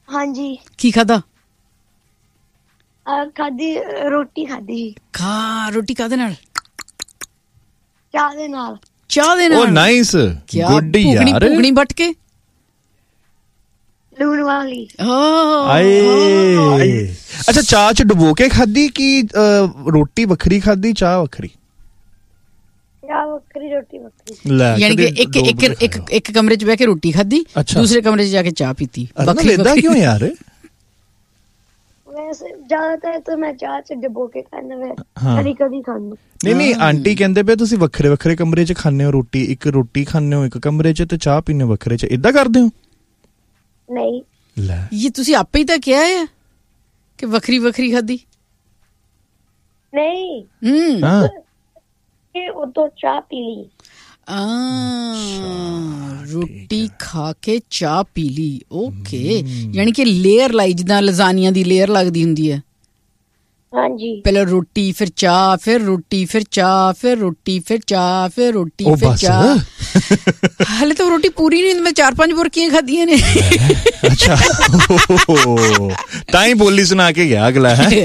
ਹਾਂਜੀ। ਕੀ ਖਾਦਾ? ਖਾਦੀ ਰੋਟੀ ਖਾਦੀ। ਖਾ ਰੋਟੀ ਕਾਹਦੇ ਨਾਲ? ਚਾਹ ਦੇ ਨਾਲ। ਚਾਹ ਦੇ ਨਾਲ? ਓ ਨਾਈਸ, ਗੁੱਡ ਯਾਰ। ਭੁਗਣੀ ਵੱਟ ਕੇ ਲੂਣ ਵਾਲੀ। ਆਏ ਅੱਛਾ, ਚਾਹ ਚ ਡੁਬੋ ਕੇ ਖਾਦੀ ਕਿ ਰੋਟੀ ਵੱਖਰੀ ਖਾਦੀ, ਚਾਹ ਵੱਖਰੀ? ਚਾਹ ਵੱਖਰੀ, ਰੋਟੀ ਵੱਖਰੀ। ਯਾਨੀ ਕਿ ਇੱਕ ਇੱਕ ਇੱਕ ਇੱਕ ਕਮਰੇ ਚ ਬਹਿ ਕੇ ਰੋਟੀ ਖਾਦੀ, ਦੂਸਰੇ ਕਮਰੇ ਚ ਜਾ ਕੇ ਚਾਹ ਪੀਤੀ। ਏਦਾਂ ਕਿਉਂ ਯਾਰ? ਵੈਸੇ ਜ਼ਿਆਦਾਤਰ ਤਾਂ ਮੈਂ ਚਾਹ ਚ ਡੁਬੋ ਕੇ ਖਾਂਦਾ, ਕਦੀ ਕਦੀ ਖਾਂਦਾ। ਨਹੀਂ ਨਹੀਂ, ਆਂਟੀ ਕਹਿੰਦੇ ਪਏ ਤੁਸੀਂ ਵੱਖਰੇ ਵੱਖਰੇ ਕਮਰੇ ਚ ਖਾਂਦੇ ਹੋ ਰੋਟੀ, ਇੱਕ ਰੋਟੀ ਖਾਂਦੇ ਹੋ ਇੱਕ ਕਮਰੇ ਚ ਤੇ ਚਾਹ ਪੀਂਦੇ ਹੋ ਵੱਖਰੇ ਚ, ਏਦਾਂ ਕਰਦੇ ਹੋ? ਨਹੀਂ, ਲੈ ਇਹ ਤੁਸੀਂ ਆਪੇ ਹੀ ਤਾਂ ਕਿਹਾ ਹੈ ਕਿ ਵੱਖਰੀ ਵੱਖਰੀ ਖਾਦੀ। ਨਹੀਂ, ਹੂੰ, ਇਹ ਉਦੋਂ ਚਾਹ ਪੀ ਲਈ। ਆ ਰੋਟੀ ਖਾ ਕੇ ਚਾਹ ਪੀ ਲਈ। ਓਕੇ, ਯਾਨੀ ਕਿ ਲੇਅਰ ਲਾਈ, ਜਿੱਦਾਂ ਲਜ਼ਾਨੀਆਂ ਦੀ ਲੇਅਰ ਲੱਗਦੀ ਹੁੰਦੀ ਹੈ। ਹਾਂਜੀ, ਪਹਿਲਾਂ ਰੋਟੀ ਫਿਰ ਚਾਹ, ਫਿਰ ਰੋਟੀ ਫਿਰ ਚਾਹ, ਫਿਰ ਰੋਟੀ ਫਿਰ ਚਾਹ, ਫਿਰ ਰੋਟੀ ਫਿਰ ਚਾਹ। ਹਾਲੇ ਤਾਂ ਰੋਟੀ ਪੂਰੀ ਨਹੀਂ, ਮੈਂ ਚਾਰ ਪੰਜ ਬੁਰਕੀਆਂ ਖਾਧੀਆਂ ਨੇ। ਅੱਛਾ, ਤਾਂ ਹੀ ਬੋਲੀ ਸੁਣਾ ਕੇ ਗਿਆ ਅਗਲਾ ਹੈ।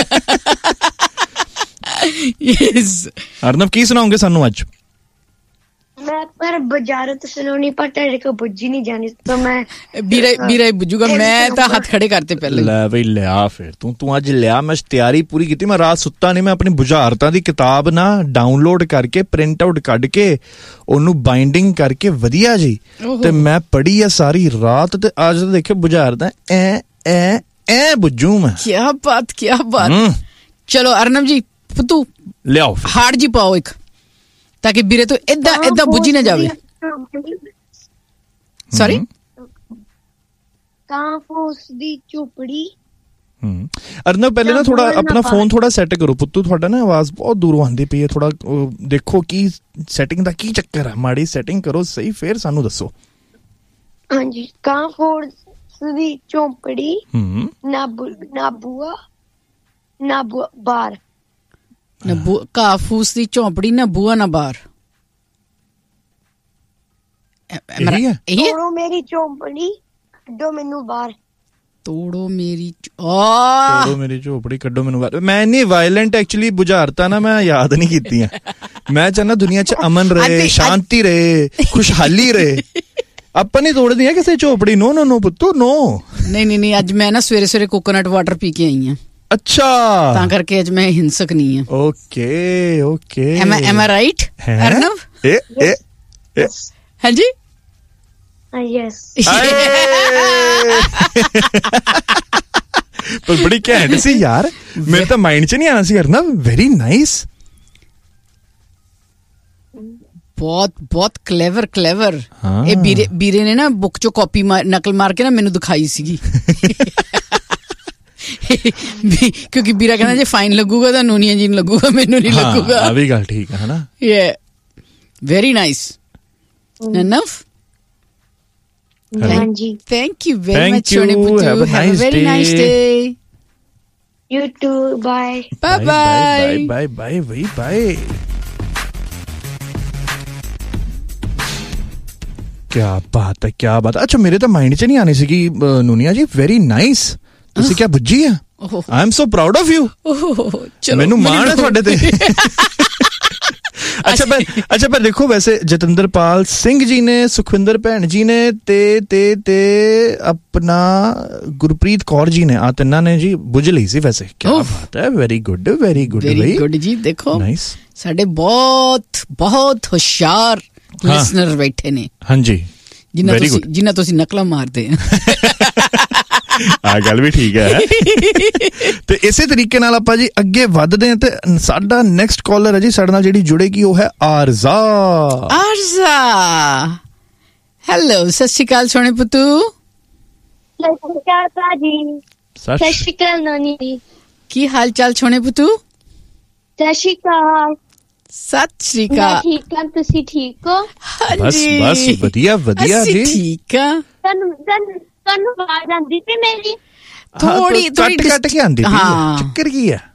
ਅਰਨਬ, ਕੀ ਸੁਣਾਉਂਗੇ ਸਾਨੂੰ ਅੱਜ? ਮੈਂ ਪਰ ਬਾਜ਼ਾਰੋਂ ਤੋਂ ਸੁਣਾਉਣੀ, ਪਰ ਤੇਰੇ ਕੋ ਬੁੱਝੀ ਨਹੀਂ ਜਾਣੀ ਤਾਂ ਮੈਂ ਵੀਰਾ ਵੀਰਾ ਬੁੱਝੂਗਾ। ਮੈਂ ਤਾਂ ਹੱਥ ਖੜੇ ਕਰਤੇ ਪਹਿਲੇ। ਲੈ ਬਈ ਲਿਆ, ਫਿਰ ਤੂੰ ਤੂੰ ਅੱਜ ਲਿਆ। ਮੈਂ ਤਿਆਰੀ ਪੂਰੀ ਕੀਤੀ, ਮੈਂ ਰਾਤ ਸੁੱਤਾ ਨਹੀਂ। ਮੈਂ ਆਪਣੀ ਬੁਝਾਰਤਾਂ ਦੀ ਕਿਤਾਬ ਨਾ ਡਾਊਨਲੋਡ ਕਰਕੇ ਪ੍ਰਿੰਟ ਆਊਟ ਕੱਢ ਕੇ ਉਹਨੂੰ ਬਾਈਂਡਿੰਗ ਕਰਕੇ ਵਧੀਆ ਜੀ, ਤੇ ਮੈਂ ਪੜ੍ਹੀ ਆ ਸਾਰੀ ਰਾਤ। ਤੇ ਅੱਜ ਤਾਂ ਦੇਖਿਓ ਬੁਝਾਰਤਾਂ ਐ ਐ ਐ ਬੁੱਝੂ ਮੈਂ। ਕਿਆ ਬਾਤ, ਕਿਆ ਬਾਤ। ਚਲੋ ਅਰਨਬ ਜੀ, ਪੁੱਤੂ ਲਿਆਓ ਹਾਰਡ ਜੀ ਪਾਓ ਇੱਕ, ਤਾਂ ਕਿ ਵੀਰੇ ਤੋਂ ਏਦਾਂ ਏਦਾਂ ਬੁੱਝੀ ਨਾ ਜਾਵੇ। ਸੌਰੀ, ਕਾਂ ਫੂਸ ਦੀ ਝੁਪੜੀ। ਹੂੰ, ਅਰਨਬ ਪਹਿਲੇ ਨਾ ਥੋੜਾ ਆਪਣਾ ਫੋਨ ਥੋੜਾ ਸੈੱਟ ਕਰੋ ਪੁੱਤੂ, ਤੁਹਾਡਾ ਨਾ ਆਵਾਜ਼ ਬਹੁਤ ਦੂਰੋਂ ਆਉਂਦੀ ਪਈ ਹੈ। ਥੋੜਾ ਦੇਖੋ ਕੀ ਸੈਟਿੰਗ ਦਾ ਕੀ ਚੱਕਰ ਹੈ, ਮਾੜੀ ਸੈਟਿੰਗ ਕਰੋ ਸਹੀ, ਫਿਰ ਸਾਨੂੰ ਦੱਸੋ। ਹਾਂਜੀ, ਕਾਂ ਫੂਸ ਦੀ ਝੁਪੜੀ, ਹੂੰ, ਨਾ ਨਾ ਬੂਆ ਨਾ ਬਾਰ। ਨਾ ਘਾਹ ਫੂਸ ਦੀ ਝੌਂਪੜੀ, ਨਾ ਬੂਆ ਨਾ ਬਾਰ। ਤੋੜੋ ਮੇਰੀ ਝੌਂਪੜੀ, ਕੱਢੋ ਮੈਨੂੰ ਬਾਹਰ। ਤੋੜੋ ਮੇਰੀ ਤੋੜੋ ਮੇਰੀ ਝੋਪੜੀ, ਕੱਢੋ ਮੈਨੂੰ ਬਾਹਰ। ਮੈਂ ਇੰਨੀ ਵਾਇਲੈਂਟ ਐਕਚੁਅਲੀ ਬੁਝਾਰਤਾਂ ਨਾ ਮੈਂ ਯਾਦ ਨਹੀਂ ਕੀਤੀਆਂ। ਮੈਂ ਚਾਹੁੰਦਾ ਦੁਨੀਆ 'ਚ ਅਮਨ ਰਹੇ, ਸ਼ਾਂਤੀ ਰਹੇ, ਖੁਸ਼ਹਾਲੀ ਰਹੇ। ਆਪਾਂ ਨਹੀਂ ਤੋੜਦੀਆਂ ਕਿਸੇ ਝੋਪੜੀ। ਨੋ ਨੋ ਨੋ ਪੁੱਤੂ, ਨੋ। ਨਹੀਂ ਨਹੀਂ ਨਹੀਂ, ਅੱਜ ਮੈਂ ਨਾ ਸਵੇਰੇ ਸਵੇਰੇ ਕੋਕੋਨਟ ਵਾਟਰ ਪੀ ਕੇ ਆਈ ਹਾਂ। ਅੱਛਾ, ਤਾਂ ਕਰਕੇ ਅੱਜ ਮੈਂ ਹਿੰਸਕ ਨਹੀਂ ਹਾਂ। Okay okay, M I right Arnab? ਏ ਏ ਹਾਂਜੀ, ਯੈਸ। ਪਰ ਬੜੀ ਘੈਂਟ ਸੀ ਯਾਰ, ਮੇਰੇ ਤਾਂ ਮਾਈਂਡ 'ਚ ਨਹੀਂ ਆਣਾ ਸੀ। Arnab, very nice. ਬਹੁਤ ਬਹੁਤ ਕਲੇਵਰ ਕਲੇਵਰ। ਇਹ ਵੀਰੇ ਵੀਰੇ ਨੇ ਨਾ ਬੁੱਕ 'ਚੋਂ ਕਾਪੀ ਨਕਲ ਮਾਰ ਕੇ ਨਾ ਮੈਨੂੰ ਦਿਖਾਈ ਸੀਗੀ। ਕਿਉਂਕਿ ਵੀਰਾ ਕਹਿੰਦਾ ਜੇ ਫਾਈਨ ਲੱਗੂਗਾ ਤਾਂ ਨੂਨੀਆ ਜੀ ਨੂੰ ਲੱਗੂਗਾ, ਮੈਨੂੰ ਨਹੀਂ ਲੱਗੂਗਾ। ਆ ਵੀ ਗੱਲ ਠੀਕ ਹੈ ਨਾ। ਯੇ ਵੈਰੀ ਨਾਈਸ। Enough? ਹਾਂਜੀ, thank you very much Shoni Puttu. Have a nice very day. nice day. You too. Bye. Bye bye. Bye bye bye bye bye. क्या बात है, क्या बात है। अच्छा, मेरे तो माइंड 'ਚ ਨਹੀਂ ਆਣੀ ਸੀਗੀ ਨੂਨੀਆ ਜੀ। Very nice. ਤੁਸੀਂ ਕੀ ਬੁੱਝੀ ਆ? I am so proud of you. ਮੈਨੂੰ ਮਾਣ ਹੈ ਤੁਹਾਡੇ ਤੇ। ਅੱਛਾ ਪਰ ਅੱਛਾ ਪਰ ਦੇਖੋ, ਵੈਸੇ ਜਤਿੰਦਰਪਾਲ ਸਿੰਘ ਜੀ ਨੇ, ਸੁਖਵਿੰਦਰ ਭੈਣ ਜੀ ਨੇ ਤੇ ਤੇ ਤੇ ਆਪਣਾ ਗੁਰਪ੍ਰੀਤ ਕੌਰ ਜੀ ਨੇ, ਆ ਤਿੰਨਾਂ ਨੇ ਜੀ ਬੁੱਝ ਲਈ ਸੀ। ਵੈਸੇ ਕੀ ਬਾਤ ਹੈ, very good very good very good ਜੀ। ਦੇਖੋ ਨਾਈਸ, ਸਾਡੇ ਬਹੁਤ ਬਹੁਤ ਹੁਸ਼ਿਆਰ ਲਿਸਨਰ ਬੈਠੇ ਨੇ। ਹਾਂਜੀ, ਜਿਨ੍ਹਾਂ ਤੁਸੀਂ ਜਿਨ੍ਹਾਂ ਤੁਸੀਂ ਨਕਲਾਂ ਮਾਰਦੇ ਆ। ਗੱਲ ਵੀ ਠੀਕ ਹੈ। ਤੇ ਇਸੇ ਤਰੀਕੇ ਨਾਲ ਆਪਾਂ ਜੀ ਅੱਗੇ ਵੱਧਦੇ ਹਾਂ। ਤੇ ਸਾਡਾ ਨੈਕਸਟ ਕਾਲਰ ਹੈ ਜੀ ਸਾਡੇ ਨਾਲ ਜਿਹੜੀ ਜੁੜੇਗੀ, ਉਹ ਹੈ ਆਰਜ਼ਾ। ਆਰਜ਼ਾ, ਹੈਲੋ, ਸਤਿ ਸ਼੍ਰੀ ਅਕਾਲ ਸੋਹਣੇ ਪੁੱਤੂ। ਸਤਿ ਸ਼੍ਰੀ ਅਕਾਲ ਭਾਜੀ। ਸਤਿ ਸ਼੍ਰੀ ਅਕਾਲ ਨਾਨੀ ਜੀ। ਕੀ ਹਾਲ ਚਾਲ ਸੋਹਣੇ ਪੁੱਤੂ? ਸਤਿ ਸ਼੍ਰੀ ਅਕਾਲ। ਸਤਿ ਸ਼੍ਰੀ ਅਕਾਲ। ਠੀਕ ਆ, ਤੁਸੀਂ ਠੀਕ ਹੋ? ਬਸ ਬਸ ਵਧੀਆ ਵਧੀਆ ਜੀ, ਠੀਕ ਆ। ਤੁਹਾਨੂੰ ਤੁਹਾਨੂੰ ਆਵਾਜ਼ ਆਉਂਦੀ ਸੀ ਮੇਰੀ? ਥੋੜੀ ਥੋੜੀ ਕੱਟ ਕੱਟ ਕੇ ਆਉਂਦੀ ਸੀ। ਚੱਕਰ ਕੀ ਹੈ?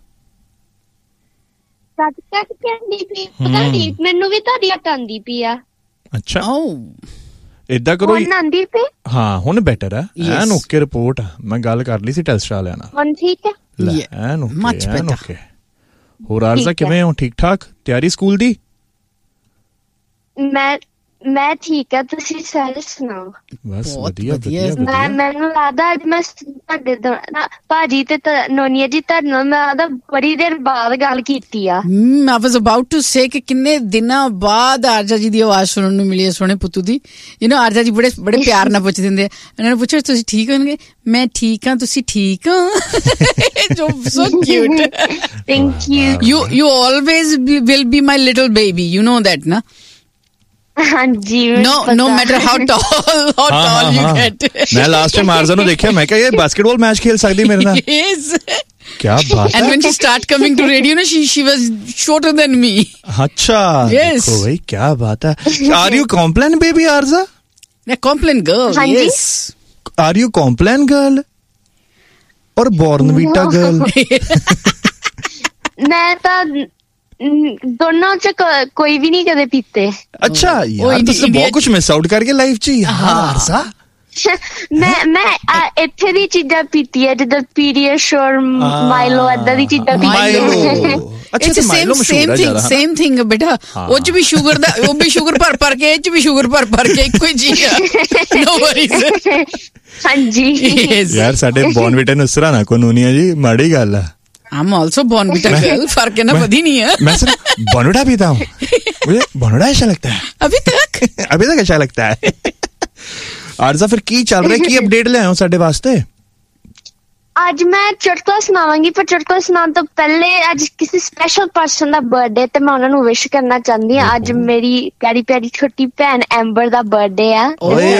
ਕੱਟ ਕੱਟ ਕੇ ਆਉਂਦੀ ਪਈ? ਪਤਾ ਨਹੀਂ, ਮੈਨੂੰ ਵੀ ਤੁਹਾਡੀ ਆਉਂਦੀ ਪਈ ਆ। ਅੱਛਾ, ਏਦਾਂ ਕਰੋ ਹੁਣ ਆਂਦੀ ਪਈ ਹਾਂ ਹੁਣ ਬੈਟਰ ਆ ਐਨ ਓਕੇ ਰਿਪੋਰਟ ਮੈਂ ਗੱਲ ਕਰ ਲਈ ਸੀ ਟੈਸਟ ਵਾਲਿਆਂ ਨਾਲ ਹੁਣ ਠੀਕ ਹੈ ਲੈ ਐਨ ਓਕੇ ਐਨ ਓਕੇ ਹੋਰ ਆਰਜ਼ਾ ਕਿਵੇਂ ਹੋ ਠੀਕ ਠਾਕ ਤਿਆਰੀ ਸਕੂਲ ਦੀ ਮੈਂ ਮੈਂ ਠੀਕ ਆ ਤੁਸੀਂ ਸਾਰੇ ਸੁਣਾਓ ਬਸ ਵਧੀਆ ਵਧੀਆ ਮੈਂ ਮੈਨੂੰ ਲੱਗਦਾ ਅੱਜ ਮੈਂ ਤੁਹਾਡੇ ਭਾਜੀ ਤੇ ਨੋਨੀਆ ਜੀ ਤੁਹਾਡੇ ਨਾਲ ਮੈਂ ਲੱਗਦਾ ਬੜੀ ਦੇਰ ਬਾਅਦ ਗੱਲ ਕੀਤੀ ਆ I was about to say ਕਿ ਕਿੰਨੇ ਦਿਨਾਂ ਬਾਅਦ ਆਰਜਾ ਜੀ ਦੀ ਆਵਾਜ਼ ਸੁਣਨ ਨੂੰ ਮਿਲੀ ਹੈ ਸੋਹਣੇ ਪੁੱਤੂ ਦੀ ਯੂ نو ਆਰਜਾ ਜੀ ਬੜੇ ਬੜੇ ਪਿਆਰ ਨਾਲ ਪੁੱਛਦੇ ਹੁੰਦੇ ਆ ਇਹਨਾਂ ਨੂੰ ਪੁੱਛੋ ਤੁਸੀਂ ਠੀਕ ਹੋਣਗੇ ਮੈਂ ਠੀਕ ਹਾਂ ਤੁਸੀਂ ਠੀਕ ਹੋ ਜੋ so cute thank you you you always be, will be my little baby you know that na ਹਾਂਜੀ no no matter how tall how tall you get ਮੈਂ ਲਾਸਟ ਟਾਈਮ ਆਰਜ਼ਾ ਨੂੰ ਦੇਖਿਆ ਮੈਂ ਕਿਹਾ ਇਹ ਬਾਸਕਟਬਾਲ ਮੈਚ ਖੇਲ ਸਕਦੀ ਮੇਰੇ ਨਾਲ yes क्या बात है and when she start coming to radio na she she was shorter than me अच्छा yes देखो भाई क्या बात है are you complain baby arza a complain girl yes are you complain girl or bornvita girl मैं ਤਾਂ ਦੋਨੋਂ ਚ ਕੋਈ ਵੀ ਨਹੀਂ ਕਦੇ ਪੀਤੇ ਅੱਛਾ ਯਾਰ ਤੁਸੀਂ ਬਹੁਤ ਕੁਝ ਮਿਸ ਆਊਟ ਕਰਕੇ ਲਾਈਫ ਚ ਯਾਰ ਆਰਜ਼ਾ ਮੈਂ ਮੈਂ ਇੱਥੇ ਦੀ ਚੀਜ਼ਾਂ ਪੀਤੀ ਹੈ ਜਿੱਦਾਂ ਪੀਡੀਆਸ਼ੋਰ ਮਾਈਲੋ ਏਦਾਂ ਦੀ ਚੀਜ਼ਾਂ ਪੀਤੀ ਅੱਛਾ ਤੇ ਮਾਈਲੋ ਮਸ਼ਹੂਰ ਹੈ ਜ਼ਿਆਦਾ ਸੇਮ ਥਿੰਗ ਬੇਟਾ ਉਹ ਚ ਵੀ ਸ਼ੂਗਰ ਦਾ ਉਹ ਵੀ ਸ਼ੂਗਰ ਭਰ ਭਰ ਕੇ ਇਹ ਚ ਵੀ ਸ਼ੂਗਰ ਭਰ ਭਰ ਕੇ ਇੱਕੋ ਹੀ ਚੀਜ਼ ਆ ਨੋ ਵਰੀਜ਼ ਹਾਂਜੀ ਯਾਰ ਸਾਡੇ ਬੋਨਵਿਟਾ ਨੂੰ ਸਰਾ ਨਾ ਕੋਨੂਨੀਆ ਜੀ ਮਾੜੀ ਗੱਲ ਆ I'm also Bonvita girl फर्क है ना बधी नहीं है मैं सिर्फ बोनविटा पीता हूँ मुझे बोनविटा अच्छा लगता है अभी तक अभी तक अच्छा लगता है आरज़ा फिर की चल रहा है की अपडेट ले आए हो साडे वास्ते ਅੱਜ ਮੈਂ ਚੁਟਕਲਾ ਸੁਣਾਵਾਂਗੀ ਪਰ ਚੁਟਕਲਾ ਸੁਣਾਉਣ ਤੋਂ ਪਹਿਲੇ ਅੱਜ ਕਿਸੇ ਸਪੈਸ਼ਲ ਪਰਸਨ ਦਾ ਬਰਥਡੇ ਤੇ ਮੈਂ ਉਹਨਾਂ ਨੂੰ ਵਿਸ਼ ਕਰਨਾ ਚਾਹੁੰਦੀ ਹਾਂ ਅੱਜ ਮੇਰੀ ਪਿਆਰੀ ਪਿਆਰੀ ਛੋਟੀ ਭੈਣ ਐਂਬਰ ਦਾ ਬਰਥਡੇ ਆ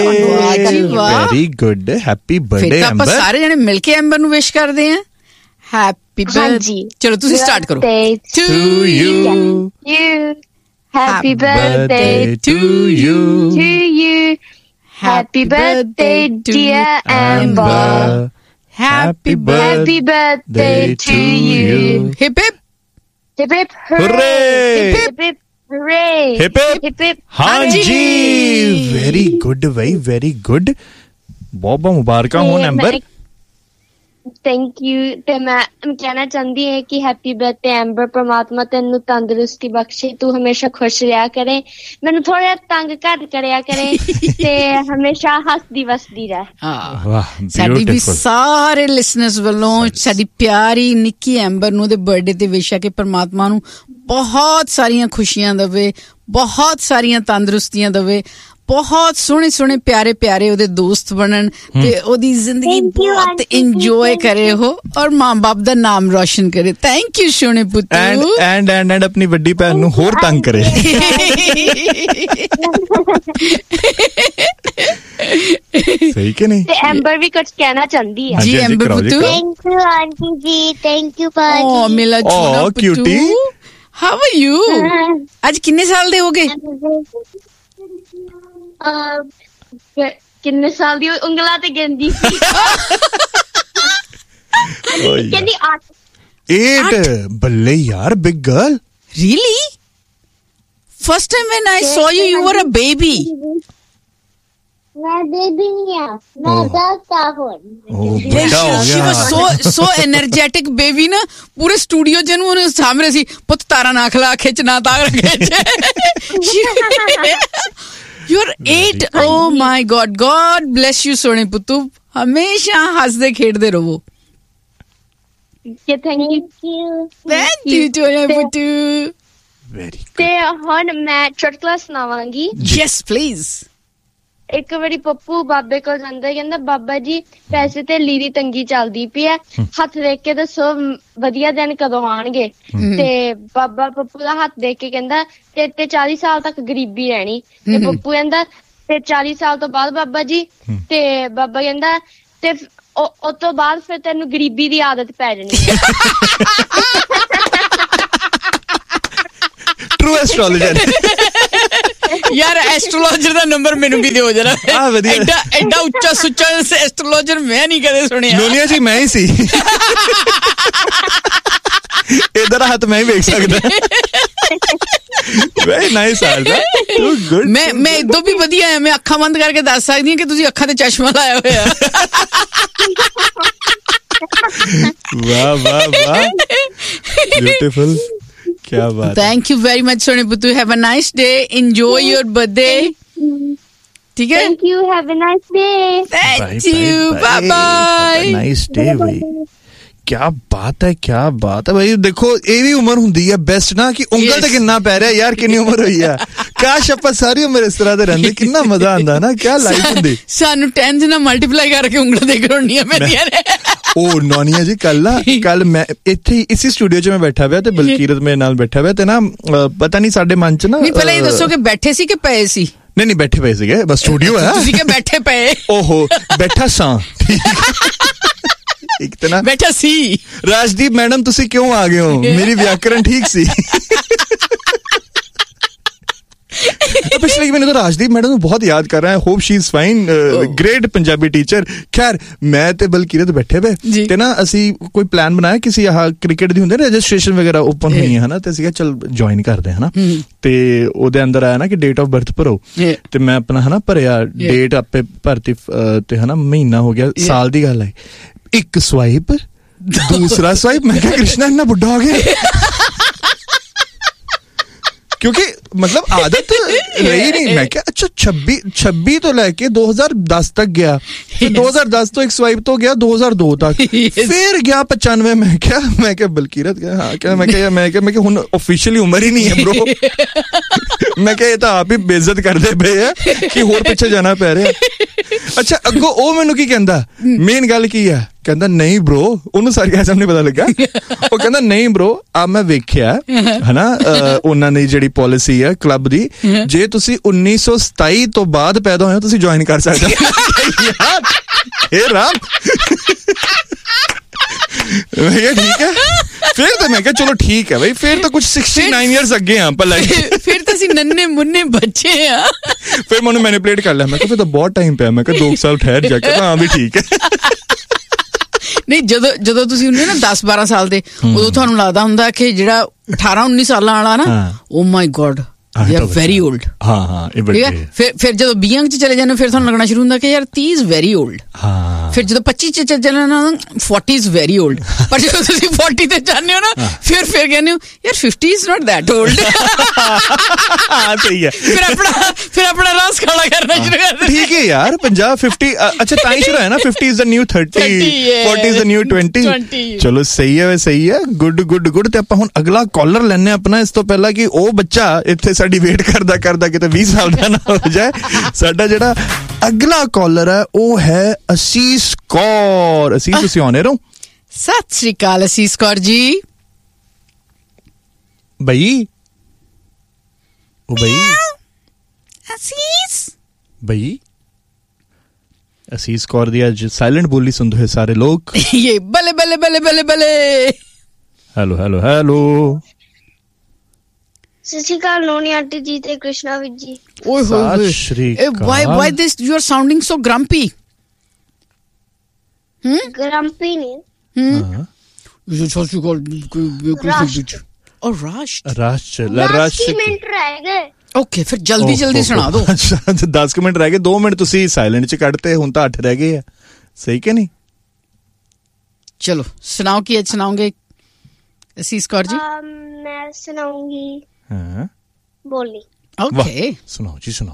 very good happy birthday amber ਆਪਾਂ ਸਾਰੇ ਜਣੇ ਮਿਲ ਕੇ ਐਂਬਰ ਨੂੰ ਵਿਸ਼ ਕਰਦੇ ਹਾਂ ਹੈਪੀ ਬਰਥਡੇ ਚਲੋ ਤੁਸੀਂ ਸਟਾਰਟ ਕਰੋ to you happy birthday to you to you happy birthday dear amber Happy birthday, Happy birthday to you. Hip hip. Hip hip hooray. Hip hip hooray. Hip hip. Hip hip. हाँ जी. Very good भाई, very good. बहुत बहुत मुबारक हो amber. Thank you ਤੇ ਮੈਂ ਕਹਿਣਾ ਚਾਹੁੰਦੀ ਹਾਂ ਕਿ ਹੈਪੀ ਬਰਥਡੇ ਐਂਬਰ ਪ੍ਰਮਾਤਮਾ ਤੈਨੂੰ ਤੰਦਰੁਸਤੀ ਬਖਸ਼ੇ ਤੂੰ ਹਮੇਸ਼ਾ ਖੁਸ਼ ਰਿਹਾ ਕਰੇ ਮੈਨੂੰ ਥੋੜਾ ਤੰਗ ਘੱਟ ਕਰਿਆ ਕਰੇ ਤੇ ਹਮੇਸ਼ਾ ਹੱਸਦੀ ਵਸਦੀ ਰਹਿ ਹਾਂ ਸਾਡੀ ਵੀ ਸਾਰੇ ਲਿਸਨਰਸ ਵੱਲੋਂ ਸਾਡੀ ਪਿਆਰੀ ਨਿੱਕੀ ਐਂਬਰ ਨੂੰ ਦੇ ਬਰਥਡੇ ਤੇ ਵਿਸ਼ ਹੈ ਕਿ ਪ੍ਰਮਾਤਮਾ ਨੂੰ ਬਹੁਤ ਸਾਰੀਆਂ ਖੁਸ਼ੀਆਂ ਦੇਵੇ ਬਹੁਤ ਸਾਰੀਆਂ ਤੰਦਰੁਸਤੀਆਂ ਦੇਵੇ ਬਹੁਤ ਸੋਹਣੇ ਸੋਹਣੇ ਪਿਆਰੇ ਪਿਆਰੇ ਉਹਦੇ ਦੋਸਤ ਬਣਨ ਤੇ ਉਹਦੀ ਜ਼ਿੰਦਗੀ ਬਹੁਤ ਇੰਜੋਏ ਕਰੇ ਹੋ ਔਰ ਮਾਂ ਬਾਪ ਦਾ ਨਾਮ ਰੋਸ਼ਨ ਕਰੇ ਥੈਂਕ ਯੂ ਸੋਹਣੇ ਪੁੱਤੂ ਐਂਡ ਐਂਡ ਐਂਡ ਐਂਡ ਆਪਣੀ ਵੱਡੀ ਭੈਣ ਨੂੰ ਹੋਰ ਤੰਗ ਕਰੇ ਸਹੀ ਕਿ ਨਹੀਂ ਤੇ ਐਂਬਰ ਵੀ ਕੁਝ ਕਹਿਣਾ ਚਾਹੁੰਦੀ ਹੈ ਜੀ ਐਂਬਰ ਪੁੱਤੂ ਥੈਂਕ ਯੂ ਆਂਟੀ ਜੀ ਥੈਂਕ ਯੂ ਭਾਜੀ ਓ ਮੇਰਾ ਛੋਟਾ ਪੁੱਤੂ ਹਾਊ ਆਰ ਯੂ ਅੱਜ ਕਿੰਨੇ ਸਾਲ ਦੇ ਹੋਗੇ ਕਿੰਨੇ ਸਾਲ ਦੀ ਉਂਗਲਾਂ ਤੇ ਗਿਣਦੀ ਸੀ ਕਹਿੰਦੀ ਅੱਠ eight ਬੱਲੇ ਯਾਰ big girl really first time when I saw you you were a baby ਮੈਂ ਬੇਬੀ ਨਹੀਂ ਆ ਮੈਂ ਦਾਦਾ ਹੁਣ ਵੱਡਾ ਹੋ she ਗਿਆ was so so energetic baby ਨਾ ਪੂਰੇ ਸਟੂਡੀਓ ਚ ਨੂੰ ਉਹਨੇ ਸਾਹਮਣੇ ਸੀ ਪੁੱਤ ਤਾਰਾ ਨਾ ਖਲਾ ਖਿੱਚ ਨਾ ਤਾਰ ਖਿੱਚ You're eight. Oh my God. God bless you, Sone Puttu. ਹਮੇਸ਼ਾ ਹੱਸਦੇ ਖੇਡਦੇ ਰਹੋ. Thank you. Thank you, Sone Puttu. Very good. ਤੇ ਹੁਣ ਮੈਂ ਚੁਟਕਲਾ ਸੁਣਾਵਾਂਗੀ. Yes, please. ਇੱਕ ਵਾਰੀ ਪੱਪੂ ਬਾਬੇ ਕੋਲ ਜਾਂਦਾ ਕਹਿੰਦਾ ਬਾਬਾ ਜੀ ਪੈਸੇ ਤੇ ਲੀ ਦੀ ਤੰਗੀ ਚੱਲਦੀ ਪਈ ਹੈ ਹੱਥ ਦੇਖ ਕੇ ਦੱਸੋ ਵਧੀਆ ਦਿਨ ਕਦੋਂ ਆਣਗੇ ਤੇ ਬਾਬਾ ਪੱਪੂ ਦਾ ਹੱਥ ਦੇਖ ਕੇ ਕਹਿੰਦਾ ਤੇ ਤੇ ਚਾਲੀ ਸਾਲ ਤੱਕ ਗਰੀਬੀ ਰਹਿਣੀ ਤੇ ਪੱਪੂ ਕਹਿੰਦਾ ਤੇ ਚਾਲੀ ਸਾਲ ਤੋਂ ਬਾਅਦ ਬਾਬਾ ਜੀ ਤੇ ਬਾਬਾ ਕਹਿੰਦਾ ਤੇ ਉਸ ਤੋਂ ਬਾਅਦ ਫਿਰ ਤੈਨੂੰ ਗਰੀਬੀ ਦੀ ਆਦਤ ਪੈ ਜਾਣੀ ਹੈ ਟਰੂ ਐਸਟ੍ਰੋਲੋਜਰ ਯਾਰ ਐਸਟ੍ਰੋਲੋਜਰ ਦਾ ਨੰਬਰ ਮੈਨੂੰ ਵੀ ਦਿਓ ਜਰਾ ਆ ਵਧੀਆ ਐਡਾ ਐਡਾ ਉੱਚਾ ਸੁੱਚਾ ਐਸਟ੍ਰੋਲੋਜਰ ਮੈਂ ਨਹੀਂ ਕਦੇ ਸੁਣਿਆ ਨੋਨੀਆ ਜੀ ਮੈਂ ਹੀ ਸੀ ਇਧਰ ਹੱਥ ਮੈਂ ਹੀ ਵੇਖ ਸਕਦਾ Very nice Arda. Too good. ਮੈਂ ਮੈਂ ਇਦੋਂ ਵੀ ਵਧੀਆ ਆ, ਮੈਂ ਅੱਖਾਂ ਬੰਦ ਕਰਕੇ ਦੱਸ ਸਕਦੀ ਹਾਂ ਕਿ ਤੁਸੀਂ ਅੱਖਾਂ ਤੇ ਚਸ਼ਮਾ ਲਾਇਆ ਹੋਇਆ। ਵਾਹ ਵਾਹ ਵਾਹ, ਬਿਊਟੀਫੁਲ, क्या बात। Thank you very much सोने पुत्तू, have a nice day, enjoy your birthday, ठीक है? Thank you, have a nice day. Thank you, bye bye. Nice day भाई, क्या बात है, क्या बात है भाई। देखो ਇਹ ਵੀ ਉਮਰ ਹੁੰਦੀ ਹੈ ਬੈਸਟ ਨਾ, ਕਿ ਉਂਗਲ ਤੇ ਕਿੰਨਾ ਪੈ ਰਿਹਾ ਯਾਰ, ਕਿੰਨੀ ਉਮਰ ਹੋਈ ਆ, ਕਾਸ਼ ਆਪਾਂ ਸਾਰੀ ਉਮਰ ਇਸ ਤਰ੍ਹਾਂ ਦੇ ਰਹਿੰਦੇ, ਕਿੰਨਾ ਮਜ਼ਾ ਆਉਂਦਾ ਨਾ, ਕਿਆ ਲਾਈਫ ਹੁੰਦੀ। ਸਾਨੂੰ ਟੈਨ ਨਾਲ ਮਲਟੀਪਲਾਈ ਕਰਕੇ ਉਂਗਲਾਂ ਦੇ ਕਰੋਣੀਆਂ ਪੈਂਦੀਆਂ ਨੇ। ਉਹ ਨੌਨੀਆ ਜੀ, ਕੱਲ ਨਾ ਕੱਲ ਮੈਂ ਇੱਥੇ ਇਸੇ ਸਟੂਡੀਓ 'ਚ ਮੈਂ ਬੈਠਾ ਪਿਆ ਤੇ ਬਲਕੀਰਤ ਮੇਰੇ ਨਾਲ ਬੈਠਾ ਪਿਆ ਤੇ ਨਾ ਪਤਾ ਨਹੀਂ ਸਾਡੇ ਮਨ 'ਚ ਨਾ, ਨਹੀਂ ਪਹਿਲਾਂ ਇਹ ਦੱਸੋ ਕਿ ਬੈਠੇ ਸੀ ਕਿ ਪਏ ਸੀ? ਨਹੀਂ ਨਹੀਂ ਬੈਠੇ ਪਏ ਸੀਗੇ, ਬਸ ਸਟੂਡੀਓ ਹੈ। ਤੁਸੀਂ ਕਿ ਬੈਠੇ ਪਏ? ਓਹੋ ਬੈਠਾ ਸਾਂ, ਇੱਕ ਤਾਂ ਨਾ ਬੈਠਾ ਸੀ। ਰਾਜਦੀਪ ਮੈਡਮ ਤੁਸੀਂ ਕਿਉਂ ਆ ਗਏ ਹੋ, ਮੇਰੀ ਵਿਆਕਰਣ ਠੀਕ ਸੀ। ਪਿਛਲੇ ਮਹੀਨੇ ਤੋਂ ਰਾਜਦੀਪ ਮੈਡਮ ਨੂੰ ਬਹੁਤ ਯਾਦ ਕਰ ਰਹਾ ਹੈ, hop she is fine, great Punjabi teacher. ਖੈਰ ਮੈਂ ਤੇ ਬਲਕੀਰਤ ਬੈਠੇ ਪਏ ਤੇ ਨਾ ਅਸੀਂ ਕੋਈ ਪਲਾਨ ਬਣਾਇਆ, ਕਿਸੇ ਆਹ ਕ੍ਰਿਕਟ ਦੀ ਹੁੰਦੇ ਨਾ ਰਜਿਸਟ੍ਰੇਸ਼ਨ ਵਗੈਰਾ ਓਪਨ ਹੋਈ ਹੈ ਹਨਾ, ਤੇ ਅਸੀਂ ਕਿਹਾ ਚੱਲ ਜੁਆਇਨ ਕਰਦੇ ਹਨਾ, ਤੇ ਉਹਦੇ ਅੰਦਰ ਆਇਆ ਨਾ ਕਿ ਡੇਟ ਆਫ ਬਰਥ ਭਰੋ, ਤੇ ਮੈਂ ਆਪਣਾ ਹਨਾ ਭਰਿਆ, ਡੇਟ ਆਪੇ ਭਰਤੀ ਤੇ ਹਨਾ ਮਹੀਨਾ ਹੋ ਗਿਆ, ਸਾਲ ਦੀ ਗੱਲ ਹੈ, ਇੱਕ ਸਵਾਈਪ, ਦੂਸਰਾ ਸਵਾਈਪ, ਮੈਂ ਕਿਹਾ ਕ੍ਰਿਸ਼ਨਾ ਇੰਨਾ ਬੁੱਢਾ ਹੋ ਗਿਆ, ਕਿਉਂਕਿ ਮਤਲਬ ਆਦਤ ਰਹੀ ਨਹੀਂ। ਮੈਂ ਕਿਹਾ ਅੱਛਾ ਛੱਬੀ ਛੱਬੀ ਤੋਂ ਲੈ ਕੇ ਦੋ ਹਜ਼ਾਰ ਦਸ ਤੱਕ ਗਿਆ, ਫਿਰ ਦੋ ਹਜ਼ਾਰ ਦਸ ਤੋਂ ਇੱਕ ਸਵਾਈਪ ਤੋਂ ਗਿਆ ਦੋ ਹਜ਼ਾਰ ਦੋ ਤੱਕ, ਫਿਰ ਗਿਆ ਪਚਾਨਵੇਂ। ਮੈਂ ਕਿਹਾ ਮੈਂ ਕਿਹਾ ਬਲਕੀਰਤ ਕਿਹਾ ਹਾਂ ਕਿਹਾ ਮੈਂ ਕਿਹਾ ਮੈਂ ਕਿਹਾ ਮੈਂ ਕਿਹਾ ਹੁਣ ਆਫੀਸ਼ੀਅਲੀ ਉਮਰ ਹੀ ਨਹੀਂ ਹੈ ਬ్రో। ਮੈਂ ਕਿਹਾ ਇਹ ਤਾਂ ਆਪ ਹੀ ਬੇਇੱਜ਼ਤ ਕਰਦੇ ਪਏ ਆ ਕਿ ਹੋਰ ਪਿੱਛੇ ਜਾਣਾ ਪੈ ਰਿਹਾ। ਅੱਛਾ ਅੱਗੋਂ ਉਹ ਮੈਨੂੰ ਕੀ ਕਹਿੰਦਾ, ਮੇਨ ਗੱਲ ਕੀ ਆ, ਕਹਿੰਦਾ ਨਹੀਂ ਬ్రో, ਉਹਨੂੰ ਸਾਰੀ ਗੱਲ ਨਹੀਂ ਪਤਾ ਲੱਗਾ। ਉਹ ਕਹਿੰਦਾ ਨਹੀਂ ਬ్రో, ਆ ਮੈਂ ਵੇਖਿਆ ਹਨਾ ਉਹਨਾਂ ਦੀ ਜਿਹੜੀ ਪਾਲਿਸੀ ਹੈ ਕਲੱਬ ਦੀ, ਜੇ ਤੁਸੀਂ ਉੱਨੀ ਸੌ ਸਤਾਈ ਤੋਂ ਬਾਅਦ ਪੈਦਾ ਹੋਏ ਹੋ ਤੁਸੀਂ ਜੁਆਇਨ ਕਰ ਸਕਦੇ ਹੋ। ਇਹ ਰਾਮ ਮੈਂ ਕਿਹਾ ਠੀਕ ਹੈ, ਫਿਰ ਤਾਂ ਮੈਂ ਕਿਹਾ ਚਲੋ ਠੀਕ ਹੈ ਬਈ, ਫਿਰ ਤਾਂ ਕੁਝ ਉਨਆਸੀ ਇਅਰਸ ਅੱਗੇ ਆ ਆਪਾਂ ਲਾਈਫ, ਫਿਰ ਤਾਂ ਅਸੀਂ ਨੰਨੇ ਮੁੰਨੇ ਬੱਚੇ ਆ। ਫਿਰ ਮੈਨੂੰ ਮੈਨੀਪੂਲੇਟ ਕਰ ਲਿਆ, ਮੈਂ ਕਿਹਾ ਫਿਰ ਤਾਂ ਬਹੁਤ ਟਾਈਮ ਪਿਆ, ਮੈਂ ਕਿਹਾ ਦੋ ਸਾਲ ਠਹਿਰ ਜਾ ਕੇ, ਹਾਂ ਵੀ ਠੀਕ ਹੈ। ਨਹੀਂ ਜਦੋਂ ਜਦੋਂ ਤੁਸੀਂ ਹੁੰਦੇ ਨਾ ਦਸ ਬਾਰਾਂ ਸਾਲ ਦੇ, ਉਦੋਂ ਤੁਹਾਨੂੰ ਲੱਗਦਾ ਹੁੰਦਾ ਕਿ ਜਿਹੜਾ ਅਠਾਰਾਂ ਉੱਨੀ ਸਾਲਾਂ ਵਾਲਾ ਨਾ, ਓ ਮਾਈ God they are very old। ਹਾਂ ਹਾਂ ਇਹ ਠੀਕ ਹੈ, ਫਿਰ ਫਿਰ ਜਦੋਂ ਵੀਹਾਂ ਚ ਚਲੇ ਜਾਂਦੇ ਫਿਰ ਤੁਹਾਨੂੰ ਲੱਗਣਾ ਸ਼ੁਰੂ ਹੁੰਦਾ ਕਿ ਯਾਰ ਤੀਹ ਇਜ਼ ਵੈਰੀ ਓਲਡ। ਹਾਂ, ਫਿਰ ਜਦੋਂ ਪੱਚੀ ਚ ਚਲੇ ਜਾਣਾ ਚਾਲੀ ਇਜ਼ ਵੈਰੀ ਓਲਡ। ਪਰ ਜਦੋਂ ਤੁਸੀਂ ਚਾਲੀ ਤੇ ਜਾਂਦੇ ਹੋ ਨਾ, ਫਿਰ ਫਿਰ ਕਹਿੰਦੇ ਹੋ ਯਾਰ fifty is not that old. ਹਾਂ ਸਹੀ ਹੈ, ਫਿਰ ਆਪਣਾ ਫਿਰ ਆਪਣਾ ਰਸ ਖਾਣਾ ਕਰਨਾ ਸ਼ੁਰੂ ਕਰ ਦਿੰਦੇ। ਠੀਕ ਹੈ ਯਾਰ, ਪੰਜਾਹ ਫਿਫਟੀ ਅੱਛਾ ਤਾਂ ਹੀ ਸ਼ੁਰੂ ਹੈ ਨਾ, fifty is the new thirty, forty is the new twenty. ਚਲੋ ਸਹੀ ਹੈ ਸਹੀ ਹੈ, ਗੁੱਡ ਗੁੱਡ ਗੁੱਡ। ਤੇ ਆਪਾਂ ਹੁਣ ਅਗਲਾ ਕਾਲਰ ਲੈਣੇ ਆਪਣਾ, ਇਸ ਤੋਂ ਪਹਿਲਾਂ ਕਿ ਉਹ ਬੱਚਾ ਇੱਥੇ ਸਾਡੀ ਵੇਟ ਕਰਦਾ ਕਰਦਾ ਕਿਤੇ ਵੀਹ ਸਾਲ ਦਾ ਨਾ ਹੋ ਜਾਏ। ਸਾਡਾ ਜਿਹੜਾ ਅਗਲਾ ਕਾਲਰ ਹੈ ਉਹ ਹੈ ਅਸੀਸ ਕੌਰ। ਅਸੀਸ ਤੁਸੀਂ ਆਉਣੇ ਰਹੋ। ਸਤਿ ਸ਼੍ਰੀ ਅਕਾਲ ਅਸੀਸ ਕੌਰ ਜੀ। ਬਈ ਉਹ ਬਈ ਅਸੀਸ ਬਈ ਅਸੀਸ ਕੌਰ ਦੀ ਅੱਜ ਸਾਇਲੈਂਟ ਬੋਲੀ ਸੁਣਦੇ ਹੋਏ ਸਾਰੇ ਲੋਕ ਇਹ ਬੱਲੇ ਬੱਲੇ ਬੱਲੇ ਬੱਲੇ ਬੱਲੇ ਹੈਲੋ ਹੈਲੋ ਹੈਲੋ। ਸਤਿ ਸ਼੍ਰੀ ਅਕਾਲ ਨੋਨੀ ਆਂਟੀ ਜੀ ਤੇ ਕ੍ਰਿਸ਼ਨਾ ਵੀਰ ਜੀ। ਓਏ ਹੋਏ ਹੋਏ, why why this you are ਸਾਊਂਡਿੰਗ ਸੋ ਗ੍ਰੰਪੀ। ਹਮ ਗ੍ਰੰਪੀ ਨਹੀਂ ਹਮ ਯੂ ਸੋ ਸੋ ਕੋਲ ਔਰ ਰਾਸ਼ ਰਾਸ਼ ਰਾਸ਼ ਮਿੰਟ ਰਹਿ ਗਏ। ਓਕੇ ਫਿਰ ਜਲਦੀ ਜਲਦੀ ਸੁਣਾ ਦਿਓ। ਅੱਛਾ ਦਸ ਮਿੰਟ ਰਹਿ ਗਏ, ਦੋ ਮਿੰਟ ਤੁਸੀਂ ਸਾਇਲੈਂਟ ਚ ਕੱਢਤੇ, ਹੁਣ ਤਾਂ ਅੱਠ ਰਹਿ ਗਏ ਆ, ਸਹੀ ਕਿ ਨਹੀਂ? ਚਲੋ ਸੁਣਾਓ ਕੀ ਅੱਜ ਸੁਣਾਓਗੇ ਅਸੀਸ ਕੌਰ ਜੀ? ਮੈਂ ਸੁਣਾਉਂਗੀ ਹਾਂ ਬੋਲੀ। ਓਕੇ ਸੁਣਾਓ ਜੀ ਸੁਣਾਓ।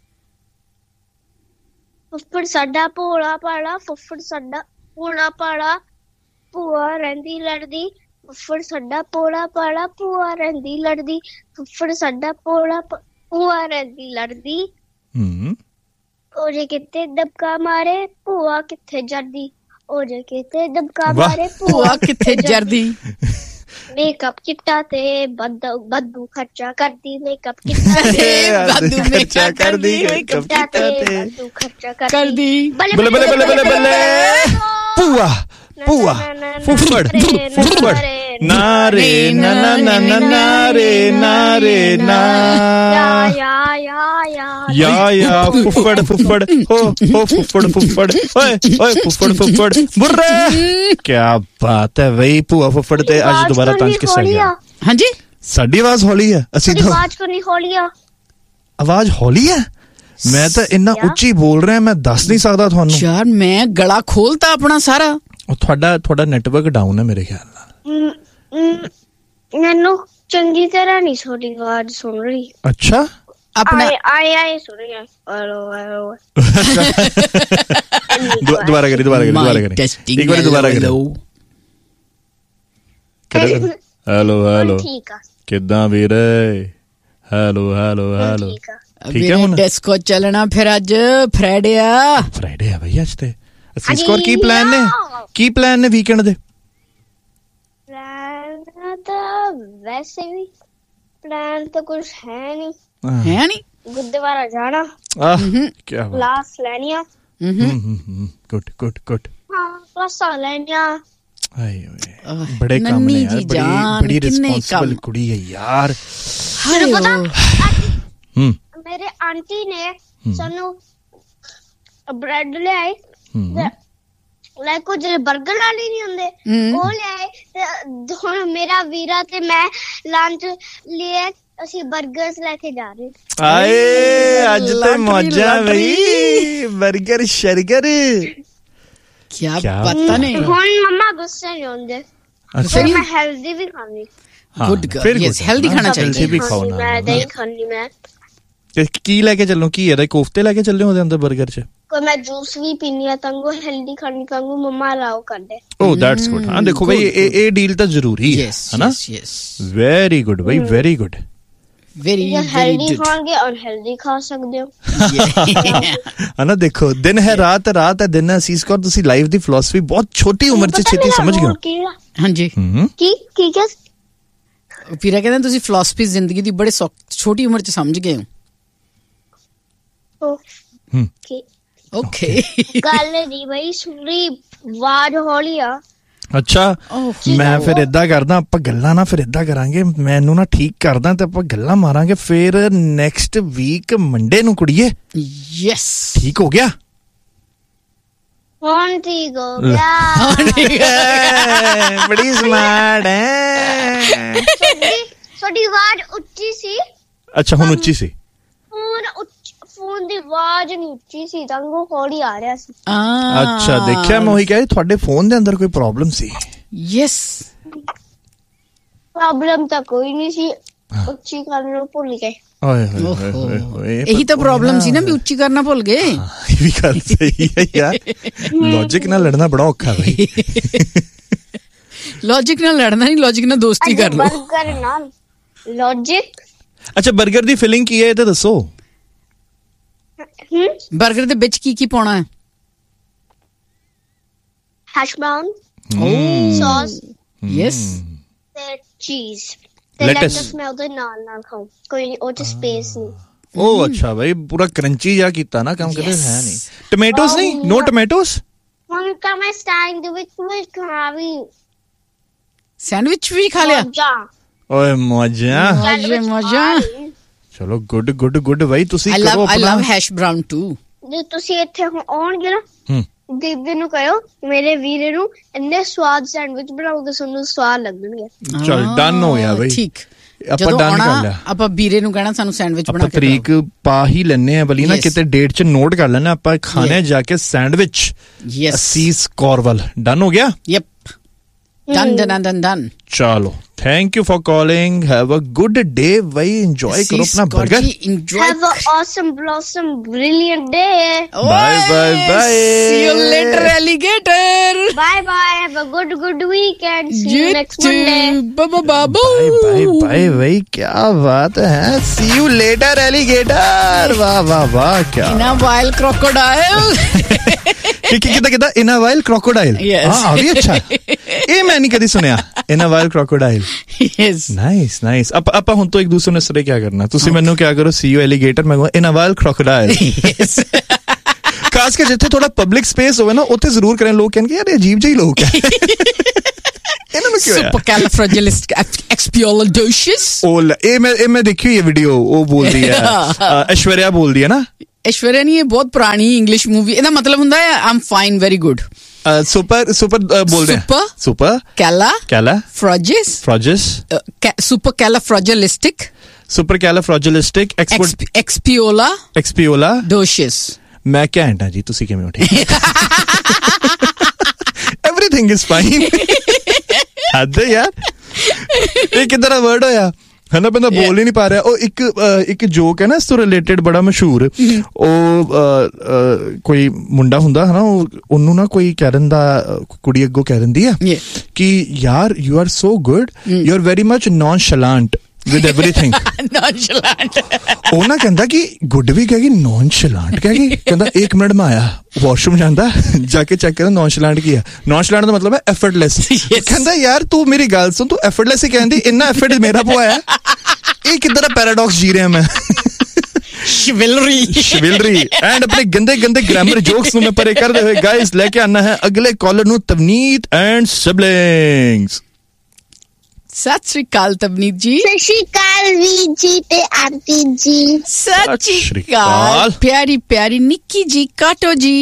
ਫੁੱਫੜ ਸਾਡਾ ਭੋਲਾ ਭਾਲਾ, ਫੁੱਫੜ ਸਾਡਾ ਭੋਲਾ ਭਾਲਾ, ਭੂਆ ਰਹਿੰਦੀ ਲੜਦੀ, ਫੁੱਫੜ ਸਾਡਾ ਭੋਲਾ ਭਾਲਾ, ਭੂਆ ਰਹਿੰਦੀ ਲੜਦੀ, ਫੁੱਫੜ ਸਾਡਾ ਭੋਲਾ ਭੂਆ ਰਹਿੰਦੀ ਲੜਦੀ। ਹਮ ਉਹ ਜੇ ਕਿਤੇ ਦਬਕਾ ਮਾਰੇ ਭੂਆ ਕਿੱਥੇ ਜਰਦੀ, ਉਹ ਜੇ ਕਿਤੇ ਦਬਕਾ ਮਾਰੇ ਭੂਆ ਕਿੱਥੇ ਜਰਦੀ। ਮੇਕਅਪ ਚਿੱਟਾ ਤੇ ਬੱਦੂ ਖਰਚਾ ਕਰਦੀ, ਮੇਕਅਪ ਚਿੱਟਾ ਤੇ ਬੱਦੂ ਖਰਚਾ ਕਰਦੀ, ਮੇਕਅਪ ਚਿੱਟਾ ਤੇ ਬੱਦੂ ਖਰਚਾ ਕਰਦੀ। ਬੱਲੇ ਬੱਲੇ ਬੱਲੇ ਬੱਲੇ ਬੱਲੇ ਭੂਆ ਭੂਆ ਫੁੱਫੜ ਫੁੱਫੜ ਨਾਰੇ ਨਾ ਨਾ ਨਾ ਨਾ ਨਾਰੇ ਨਾਰੇ ਨਾ ਯਾ ਯਾ ਯਾ ਯਾ ਯਾ ਫੁੱਫੜ ਫੁੱਫੜ ਹੋ ਹੋ ਫੁੱਫੜ ਫੁੱਫੜ ਓਏ ਓਏ ਫੁੱਫੜ ਫੁੱਫੜ ਬੁర్రే। ਕੀ ਬਾਤ ਹੈ ਬਈ, ਭੂਆ ਫੁੱਫੜ ਤੇ ਅੱਜ ਦੁਬਾਰਾ ਤੰਜ ਕਿੱਸਾ ਗਿਆ। ਹਾਂਜੀ ਸਾਡੀ ਆਵਾਜ਼ ਹੌਲੀ ਹੈ? ਅਸੀਂ ਤਾਂ ਆਵਾਜ਼ ਕਿਉਂ ਨਹੀਂ ਹੌਲੀ ਆ? ਆਵਾਜ਼ ਹੌਲੀ ਹੈ? ਮੈਂ ਤਾਂ ਇੰਨਾ ਉੱਚੀ ਬੋਲ ਰਿਹਾ, ਮੈਂ ਦੱਸ ਨਹੀਂ ਸਕਦਾ ਤੁਹਾਨੂੰ ਯਾਰ। ਮੈਂ ਗਲਾ ਖੋਲਤਾ ਆਪਣਾ ਸਾਰਾ। ਉਹ ਤੁਹਾਡਾ ਤੁਹਾਡਾ ਨੈਟਵਰਕ ਡਾਊਨ ਹੈ ਮੇਰੇ ਖਿਆਲ ਨਾਲ। ਮੈਨੂੰ ਚੰਗੀ ਤਰ੍ਹਾਂ ਨਹੀਂ ਤੁਹਾਡੀ ਆਵਾਜ਼ ਸੁਣ ਰਹੀ। ਅੱਛਾ, ਆਪਣਾ ਆਏ ਆਏ ਸੁਣ ਰਹੀ ਹੈ। ਹੈਲੋ ਹੈਲੋ ਦੁਬਾਰਾ ਕਰੀ ਦੁਬਾਰਾ ਕਰੀ ਦੁਬਾਰਾ ਕਰੀ ਇੱਕ ਵਾਰੀ ਦੁਬਾਰਾ ਕਰੀ। ਹੈਲੋ ਹੈਲੋ ਠੀਕ ਆ। ਕਿੱਦਾਂ ਵੀਰੇ? ਹੈਲੋ ਹੈਲੋ ਹੈਲੋ ਠੀਕ ਆ। ਠੀਕ ਹੈ ਹੁਣ? ਡਿਸਕੋ ਚੱਲਣਾ ਫਿਰ ਅੱਜ ਫਰਾਈਡੇ ਆ। ਫਰਾਈਡੇ ਆ ਬਈ ਅੱਜ ਤੇ। ਅਸੀਂ ਸਕੋਰ ਕੀ ਪਲਾਨ ਨੇ ਕੀ ਪਲਾਨ ਨੇ ਵੀਕਐਂਡ ਦੇ? ਪਲਾਨ ਤਾਂ ਵੈਸੇ ਵੀ ਪਲਾਨ ਤਾਂ ਕੁਝ ਹੈ ਨਹੀਂ। ਹੈ ਨਹੀਂ? ਗੁਰਦੁਆਰਾ ਜਾਣਾ, ਆਹ ਕੀ ਬਾਤ। ਕਲਾਸ ਲੈਣੀਆਂ। Good good good. ਹਾਂ, ਕਲਾਸਾਂ ਲੈਣੀਆਂ। ਆਏ ਓਏ ਬੜੇ ਕੰਮ ਨੇ ਯਾਰ, ਬੜੀ ਬੜੀ ਰਿਸਪੌਂਸਿਬਲ ਕੁੜੀ ਹੈ ਯਾਰ। ਤੈਨੂੰ ਪਤਾ ਹੂੰ ਮੇਰੇ ਆਂਟੀ ਨੇ ਸਾਨੂੰ ਬ੍ਰੈਡ ਲਿਆਏ, ਲਾਈਕ ਕੁਝ 버ਗਰ ਵਾਲੇ ਨਹੀਂ ਹੁੰਦੇ, ਉਹ ਲਿਆਏ। ਤੇ ਹੁਣ ਮੇਰਾ ਵੀਰਾ ਤੇ ਮੈਂ ਲੰਚ ਲਈ ਅਸੀਂ 버ਗਰਸ ਲੈ ਕੇ ਜਾ ਰਹੇ। ਆਏ ਅੱਜ ਤੇ ਮੌਜਾਂ ਬਈ, 버ਗਰ ਸ਼ਰਗਰ। ਕੀ ਪਤਾ ਨਹੀਂ। ਹੁਣ ਮੰਮਾ ਗੁੱਸੇ ਨਹੀਂ ਹੁੰਦੇ। ਫਿਰ ਮੈਂ ਹੈਲਦੀ ਵੀ ਖਾਣੀ। ਗੁੱਡ ਗਰਲ, ਯੈਸ ਹੈਲਦੀ ਖਾਣਾ ਚਾਹੀਦਾ। ਵੀ ਖਾਓ ਨਾ, ਮੈਂ ਦਹੀਂ ਖਾਣੀ। ਮੈਂ ਤੇ ਕੀ ਲੈ ਕੇ ਚੱਲੋ? ਕੀ ਇਹਦਾ ਕੋਫਤੇ ਲੈ ਕੇ ਚੱਲੇ ਉਹਦੇ ਅੰਦਰ 버ਗਰ ਚ? ਕੋਈ ਮੈਂ ਜੂਸ ਵੀ ਪੀਣੀ ਆ ਤੰਗੋ, ਹੈਲਦੀ ਖਾਣੀ ਤੰਗੋ, ਮੰਮਾ ਅਲਾਓ ਕਰਦੇ। ਓ ਦੈਟਸ ਗੁੱਡ। ਹਾਂ ਦੇਖੋ ਬਈ ਇਹ ਇਹ ਡੀਲ ਤਾਂ ਜ਼ਰੂਰੀ ਹੈ ਹਨਾ। ਵੈਰੀ ਗੁੱਡ ਬਈ, ਵੈਰੀ ਗੁੱਡ। ਵੈਰੀ ਹੈਲਦੀ ਖਾਣਗੇ ਅਨਹੈਲਦੀ ਖਾ ਸਕਦੇ ਹੋ ਹਨਾ। ਦੇਖੋ ਦਿਨ ਹੈ ਰਾਤ, ਰਾਤ ਹੈ ਦਿਨ ਹੈ। ਅਸੀਸ ਕੌਰ ਤੁਸੀਂ ਲਾਈਫ ਦੀ ਫਿਲਾਸਫੀ ਬਹੁਤ ਛੋਟੀ ਉਮਰ ਚ ਛੇਤੀ ਸਮਝ ਗਏ ਹੋ। ਹਾਂਜੀ ਕੀ ਕੀ ਕਿਹਾ? ਵੀਰਾ ਕਹਿੰਦਾ ਤੁਸੀਂ ਫਿਲਾਸਫੀ ਜ਼ਿੰਦਗੀ ਦੀ ਬੜੇ ਛੋਟੀ ਉਮਰ ਚ ਸਮਝ ਗਏ ਹੋ। ਓਕੇ ਗੱਲ ਨਹੀਂ ਬਈ, ਸੁਣੀ ਆਵਾਜ਼ ਹੌਲੀ ਆ। ਅੱਛਾ, ਮੈਂ ਫਿਰ ਏਦਾਂ ਕਰਦਾ, ਆਪਾਂ ਗੱਲਾਂ ਨਾ ਫਿਰ ਏਦਾਂ ਕਰਾਂਗੇ, ਮੈਨੂੰ ਨਾ ਠੀਕ ਕਰਦਾ ਤੇ ਆਪਾਂ ਗੱਲਾਂ ਮਾਰਾਂਗੇ ਫਿਰ ਨੈਕਸਟ ਵੀਕ ਮੰਡੇ ਨੂੰ ਕੁੜੀਏ। ਯੈਸ ਠੀਕ ਹੋ ਗਿਆ? ਹੁਣ ਠੀਕ ਹੋ ਗਿਆ। ਬੜੀ ਸਮਾਰਟ ਹੈ। ਤੁਹਾਡੀ ਆਵਾਜ਼ ਉੱਚੀ ਸੀ। ਅੱਛਾ ਹੁਣ ਉੱਚੀ ਸੀ। ਹੁਣ ਫੋਨ ਦੀ ਆਵਾਜ਼ ਨਹੀਂ ਉੱਚੀ ਸੀ ਤਾਂ ਉਹ ਹੌਲੀ ਆ ਰਿਹਾ ਸੀ। ਅੱਛਾ ਦੇਖਿਆ, ਮੈਂ ਉਹੀ ਕਹਿ, ਤੁਹਾਡੇ ਫੋਨ ਦੇ ਅੰਦਰ ਕੋਈ ਪ੍ਰੋਬਲਮ ਸੀ। ਯੈਸ ਪ੍ਰੋਬਲਮ ਤਾਂ ਕੋਈ ਨਹੀਂ ਸੀ, ਉੱਚੀ ਕਰਨਾ ਭੁੱਲ ਗਏ। ਓਏ ਹੋਏ ਹੋਏ, ਇਹੀ ਤਾਂ ਪ੍ਰੋਬਲਮ ਸੀ ਨਾ ਵੀ ਉੱਚੀ ਕਰਨਾ ਭੁੱਲ ਗਏ। ਇਹ ਵੀ ਗੱਲ ਸਹੀ ਹੈ ਯਾਰ, ਲੌਜਿਕ ਨਾਲ ਲੜਨਾ ਬੜਾ ਔਖਾ ਬਈ। ਲੌਜਿਕ ਨਾਲ ਲੜਨਾ ਨਹੀਂ, ਲੌਜਿਕ ਨਾਲ ਦੋਸਤੀ ਕਰ ਲਓ। 버ਗਰ ਨਾਲ ਲੌਜਿਕ। ਅੱਛਾ 버ਗਰ ਦੀ ਫਿਲਿੰਗ ਕੀ ਹੈ ਇਹ ਤਾਂ ਦੱਸੋ। 버ਗਰ ਦੇ ਵਿੱਚ ਕੀ ਕੀ ਪਾਉਣਾ ਹੈ? ਹੈਸ਼ ਬਰਾਊਨ, ਸੌਸ, ਯੈਸ ਤੇ ਚੀਜ਼ ਤੇ ਲੈਟਸ। ਮੈਂ ਉਹਦੇ ਨਾਲ ਨਾਲ ਖਾਉ, ਕੋਈ ਨਹੀਂ ਉਹ ਚ ਸਪੇਸ ਨਹੀਂ। ਉਹ ਅੱਛਾ ਬਈ, ਪੂਰਾ ਕਰੰਚੀ ਜਿਹਾ ਕੀਤਾ ਨਾ ਕੰਮ। ਕਦੇ ਹੈ ਨਹੀਂ ਟੋਮੈਟੋਸ? ਨਹੀਂ, ਨੋ ਟੋਮੈਟੋਸ। ਹੁਣ ਤਾਂ ਮੈਂ ਸੈਂਡਵਿਚ ਵੀ ਖਾ ਵੀ ਸੈਂਡਵਿਚ ਵੀ ਖਾ ਲਿਆ। ਓਏ ਮੌਜਾਂ ਮੌਜਾਂ। ਚਲੋ ਗੁੱਡ ਗੁੱਡ ਗੁੱਡ ਬਈ, ਤੁਸੀਂ ਕਰੋ ਆਪਣਾ। ਆਈ ਲਵ ਹੈਸ਼ ਬਰਾਊਨ ਟੂ। ਜੇ ਤੁਸੀਂ ਇੱਥੇ ਆਉਣਗੇ ਨਾ, ਦੀਦੀ ਨੂੰ ਕਹਿਓ ਮੇਰੇ ਵੀਰੇ ਨੂੰ ਇੰਨੇ ਸਵਾਦ ਸੈਂਡਵਿਚ ਬਣਾਉਗੇ, ਤੁਹਾਨੂੰ ਸਵਾਦ ਲੱਗਣਗੇ। ਚਲ ਡਨ ਹੋ ਗਿਆ ਬਈ, ਠੀਕ। ਆਪਾਂ ਡਨ ਕਰ ਲਿਆ। ਆਪਾਂ ਵੀਰੇ ਨੂੰ ਕਹਿਣਾ ਸਾਨੂੰ ਸੈਂਡਵਿਚ ਬਣਾ ਕੇ ਤਰੀਕ ਪਾ ਹੀ ਲੈਣੇ ਆ ਬਲੀ ਨਾ, ਕਿਤੇ ਡੇਟ ਚ ਨੋਟ ਕਰ ਲੈਣਾ। ਆਪਾਂ ਖਾਣੇ ਜਾ ਕੇ ਸੈਂਡਵਿਚ ਅਸੀਸ ਕੌਰਵਲ। ਡਨ ਹੋ ਗਿਆ। Yep done done done done. ਚਲੋ thank you for calling, have a good day bhai, enjoy karo apna burger, have an awesome blossom brilliant day, bye bye bye, see you later alligator, bye bye, have a good good weekend, see you next Monday, bye bye babu, bye bye bye bhai, kya baat hai, see you later alligator, वाह वाह वाह, क्या in a wild crocodile, कि किदा किदा in a wild crocodile, हाँ अभी अच्छा, ये मैं नहीं कभी सुना in a wild crocodile, yes, nice nice। अब अब हम तो एक दूसरे ने सरे क्या करना, तुसी मैंने क्या करो, see you alligator, मैं in a wild crocodile, yes। खास कर जिथे थोड़ा पब्लिक स्पेस होवे ना, उथे जरूर करें। लोग कहेंगे यार ये अजीब ਜਿਹੇ लोग हैं, ਇਹਨਾਂ ਨੂੰ ਕਿਉਂ supercalifragilisticexpialidocious। ਉਹ ਇਹ ਮੈਂ ਇਹ ਮੈਂ ਦੇਖੀ ਇਹ ਵੀਡੀਓ, ਉਹ ਬੋਲਦੀ ਹੈ ਐਸ਼ਵਰਿਆ ਬੋਲਦੀ ਹੈ ਨਾ। ਐਸ਼ਵਰਿਆ ਨਹੀਂ, ਇਹ ਬਹੁਤ ਪੁਰਾਣੀ ਇੰਗਲਿਸ਼ ਮੂਵੀ। ਇਹਦਾ ਮਤਲਬ ਹੁੰਦਾ ਹੈ I'm fine very good. Super super बोल रहे हैं सुपर कैला कैला फ्रॉजिस फ्रॉजिस सुपर कैला फ्रॉजिलिस्टिक सुपर कैला फ्रॉजिलिस्टिक एक्सपियोला एक्सपियोला डोशियस मैं घैंट हां जी तुसी किवें उठे एवरीथिंग इज फाइन हद यार ਇਹ ਕਿੱਦਾਂ ਦਾ ਵਰਡ ਹੋਇਆ ਹੈ ਨਾ ਬੰਦਾ ਬੋਲ ਹੀ ਨਹੀਂ ਪਾ ਰਿਹਾ ਉਹ ਇੱਕ ਇੱਕ ਜੋਕ ਹੈ ਨਾ ਇਸ ਤੋਂ ਰਿਲੇਟਡ ਬੜਾ ਮਸ਼ਹੂਰ ਉਹ ਕੋਈ ਮੁੰਡਾ ਹੁੰਦਾ ਹੈ ਨਾ ਉਹਨੂੰ ਨਾ ਕੋਈ ਕਹਿ ਦਿੰਦਾ ਕੁੜੀ ਅੱਗੋਂ ਕਹਿ ਦਿੰਦੀ ਆ ਕਿ ਯਾਰ you are so good you are very much ਨੌਨਸ਼ਲਾਂਟ with everything nonchalant ਉਹ ਨਾ ਕਹਿੰਦਾ ਕਿ ਗੁੱਡ ਵੀ ਕਹੇਗੀ ਨੌਨਸ਼ਲਾਂਟ ਕਹੇਗੀ ਕਹਿੰਦਾ ਇੱਕ ਮਿੰਟ ਮੈਂ ਆਇਆ ਵਾਸ਼ਰੂਮ ਜਾਂਦਾ ਜਾ ਕੇ ਚੈੱਕ ਕਰਦਾ ਨੌਨਸ਼ਲਾਂਟ ਕੀ ਆ ਨੌਨਸ਼ਲਾਂਟ ਦਾ ਮਤਲਬ ਹੈ ਐਫਰਟਲੈਸ ਕਹਿੰਦਾ ਯਾਰ ਤੂੰ ਮੇਰੀ ਗੱਲ ਸੁਣ ਤੂੰ ਐਫਰਟਲੈਸ ਹੀ ਕਹਿੰਦੀ ਇੰਨਾ ਐਫਰਟ ਮੇਰਾ ਪਵਾਇਆ ਇਹ ਕਿੱਦਾਂ ਦਾ ਪੈਰਾਡੌਕਸ ਜੀ ਰਿਹਾ ਮੈਂ ਸ਼ਿਵਲਰੀ ਸ਼ਿਵਲਰੀ ਐਂਡ ਆਪਣੇ ਗੰਦੇ ਗੰਦੇ ਗ੍ਰਾਮਰ ਜੋਕਸ ਨੂੰ ਮੈਂ ਪਰੇ ਕਰਦੇ ਹੋਏ ਗਾਇਸ ਲੈ ਕੇ ਆਣਾ ਹੈ ਅਗਲੇ ਕਾਲਰ ਨੂੰ ਤਵਨੀਤ ਐਂਡ ਸਿਬਲਿੰਗਸ ਸਤਿ ਸ਼੍ਰੀ ਅਕਾਲ ਤਵਨੀਤ ਜੀ ਸਤਿ ਸ਼੍ਰੀ ਅਕਾਲ ਵੀਰ ਜੀ ਤੇ ਆਂਟੀ ਜੀ ਸਤਿ ਸ਼੍ਰੀ ਅਕਾਲ ਪਿਆਰੀ ਪਿਆਰੀ ਨਿੱਕੀ ਜੀ ਕਾਟੋ ਜੀ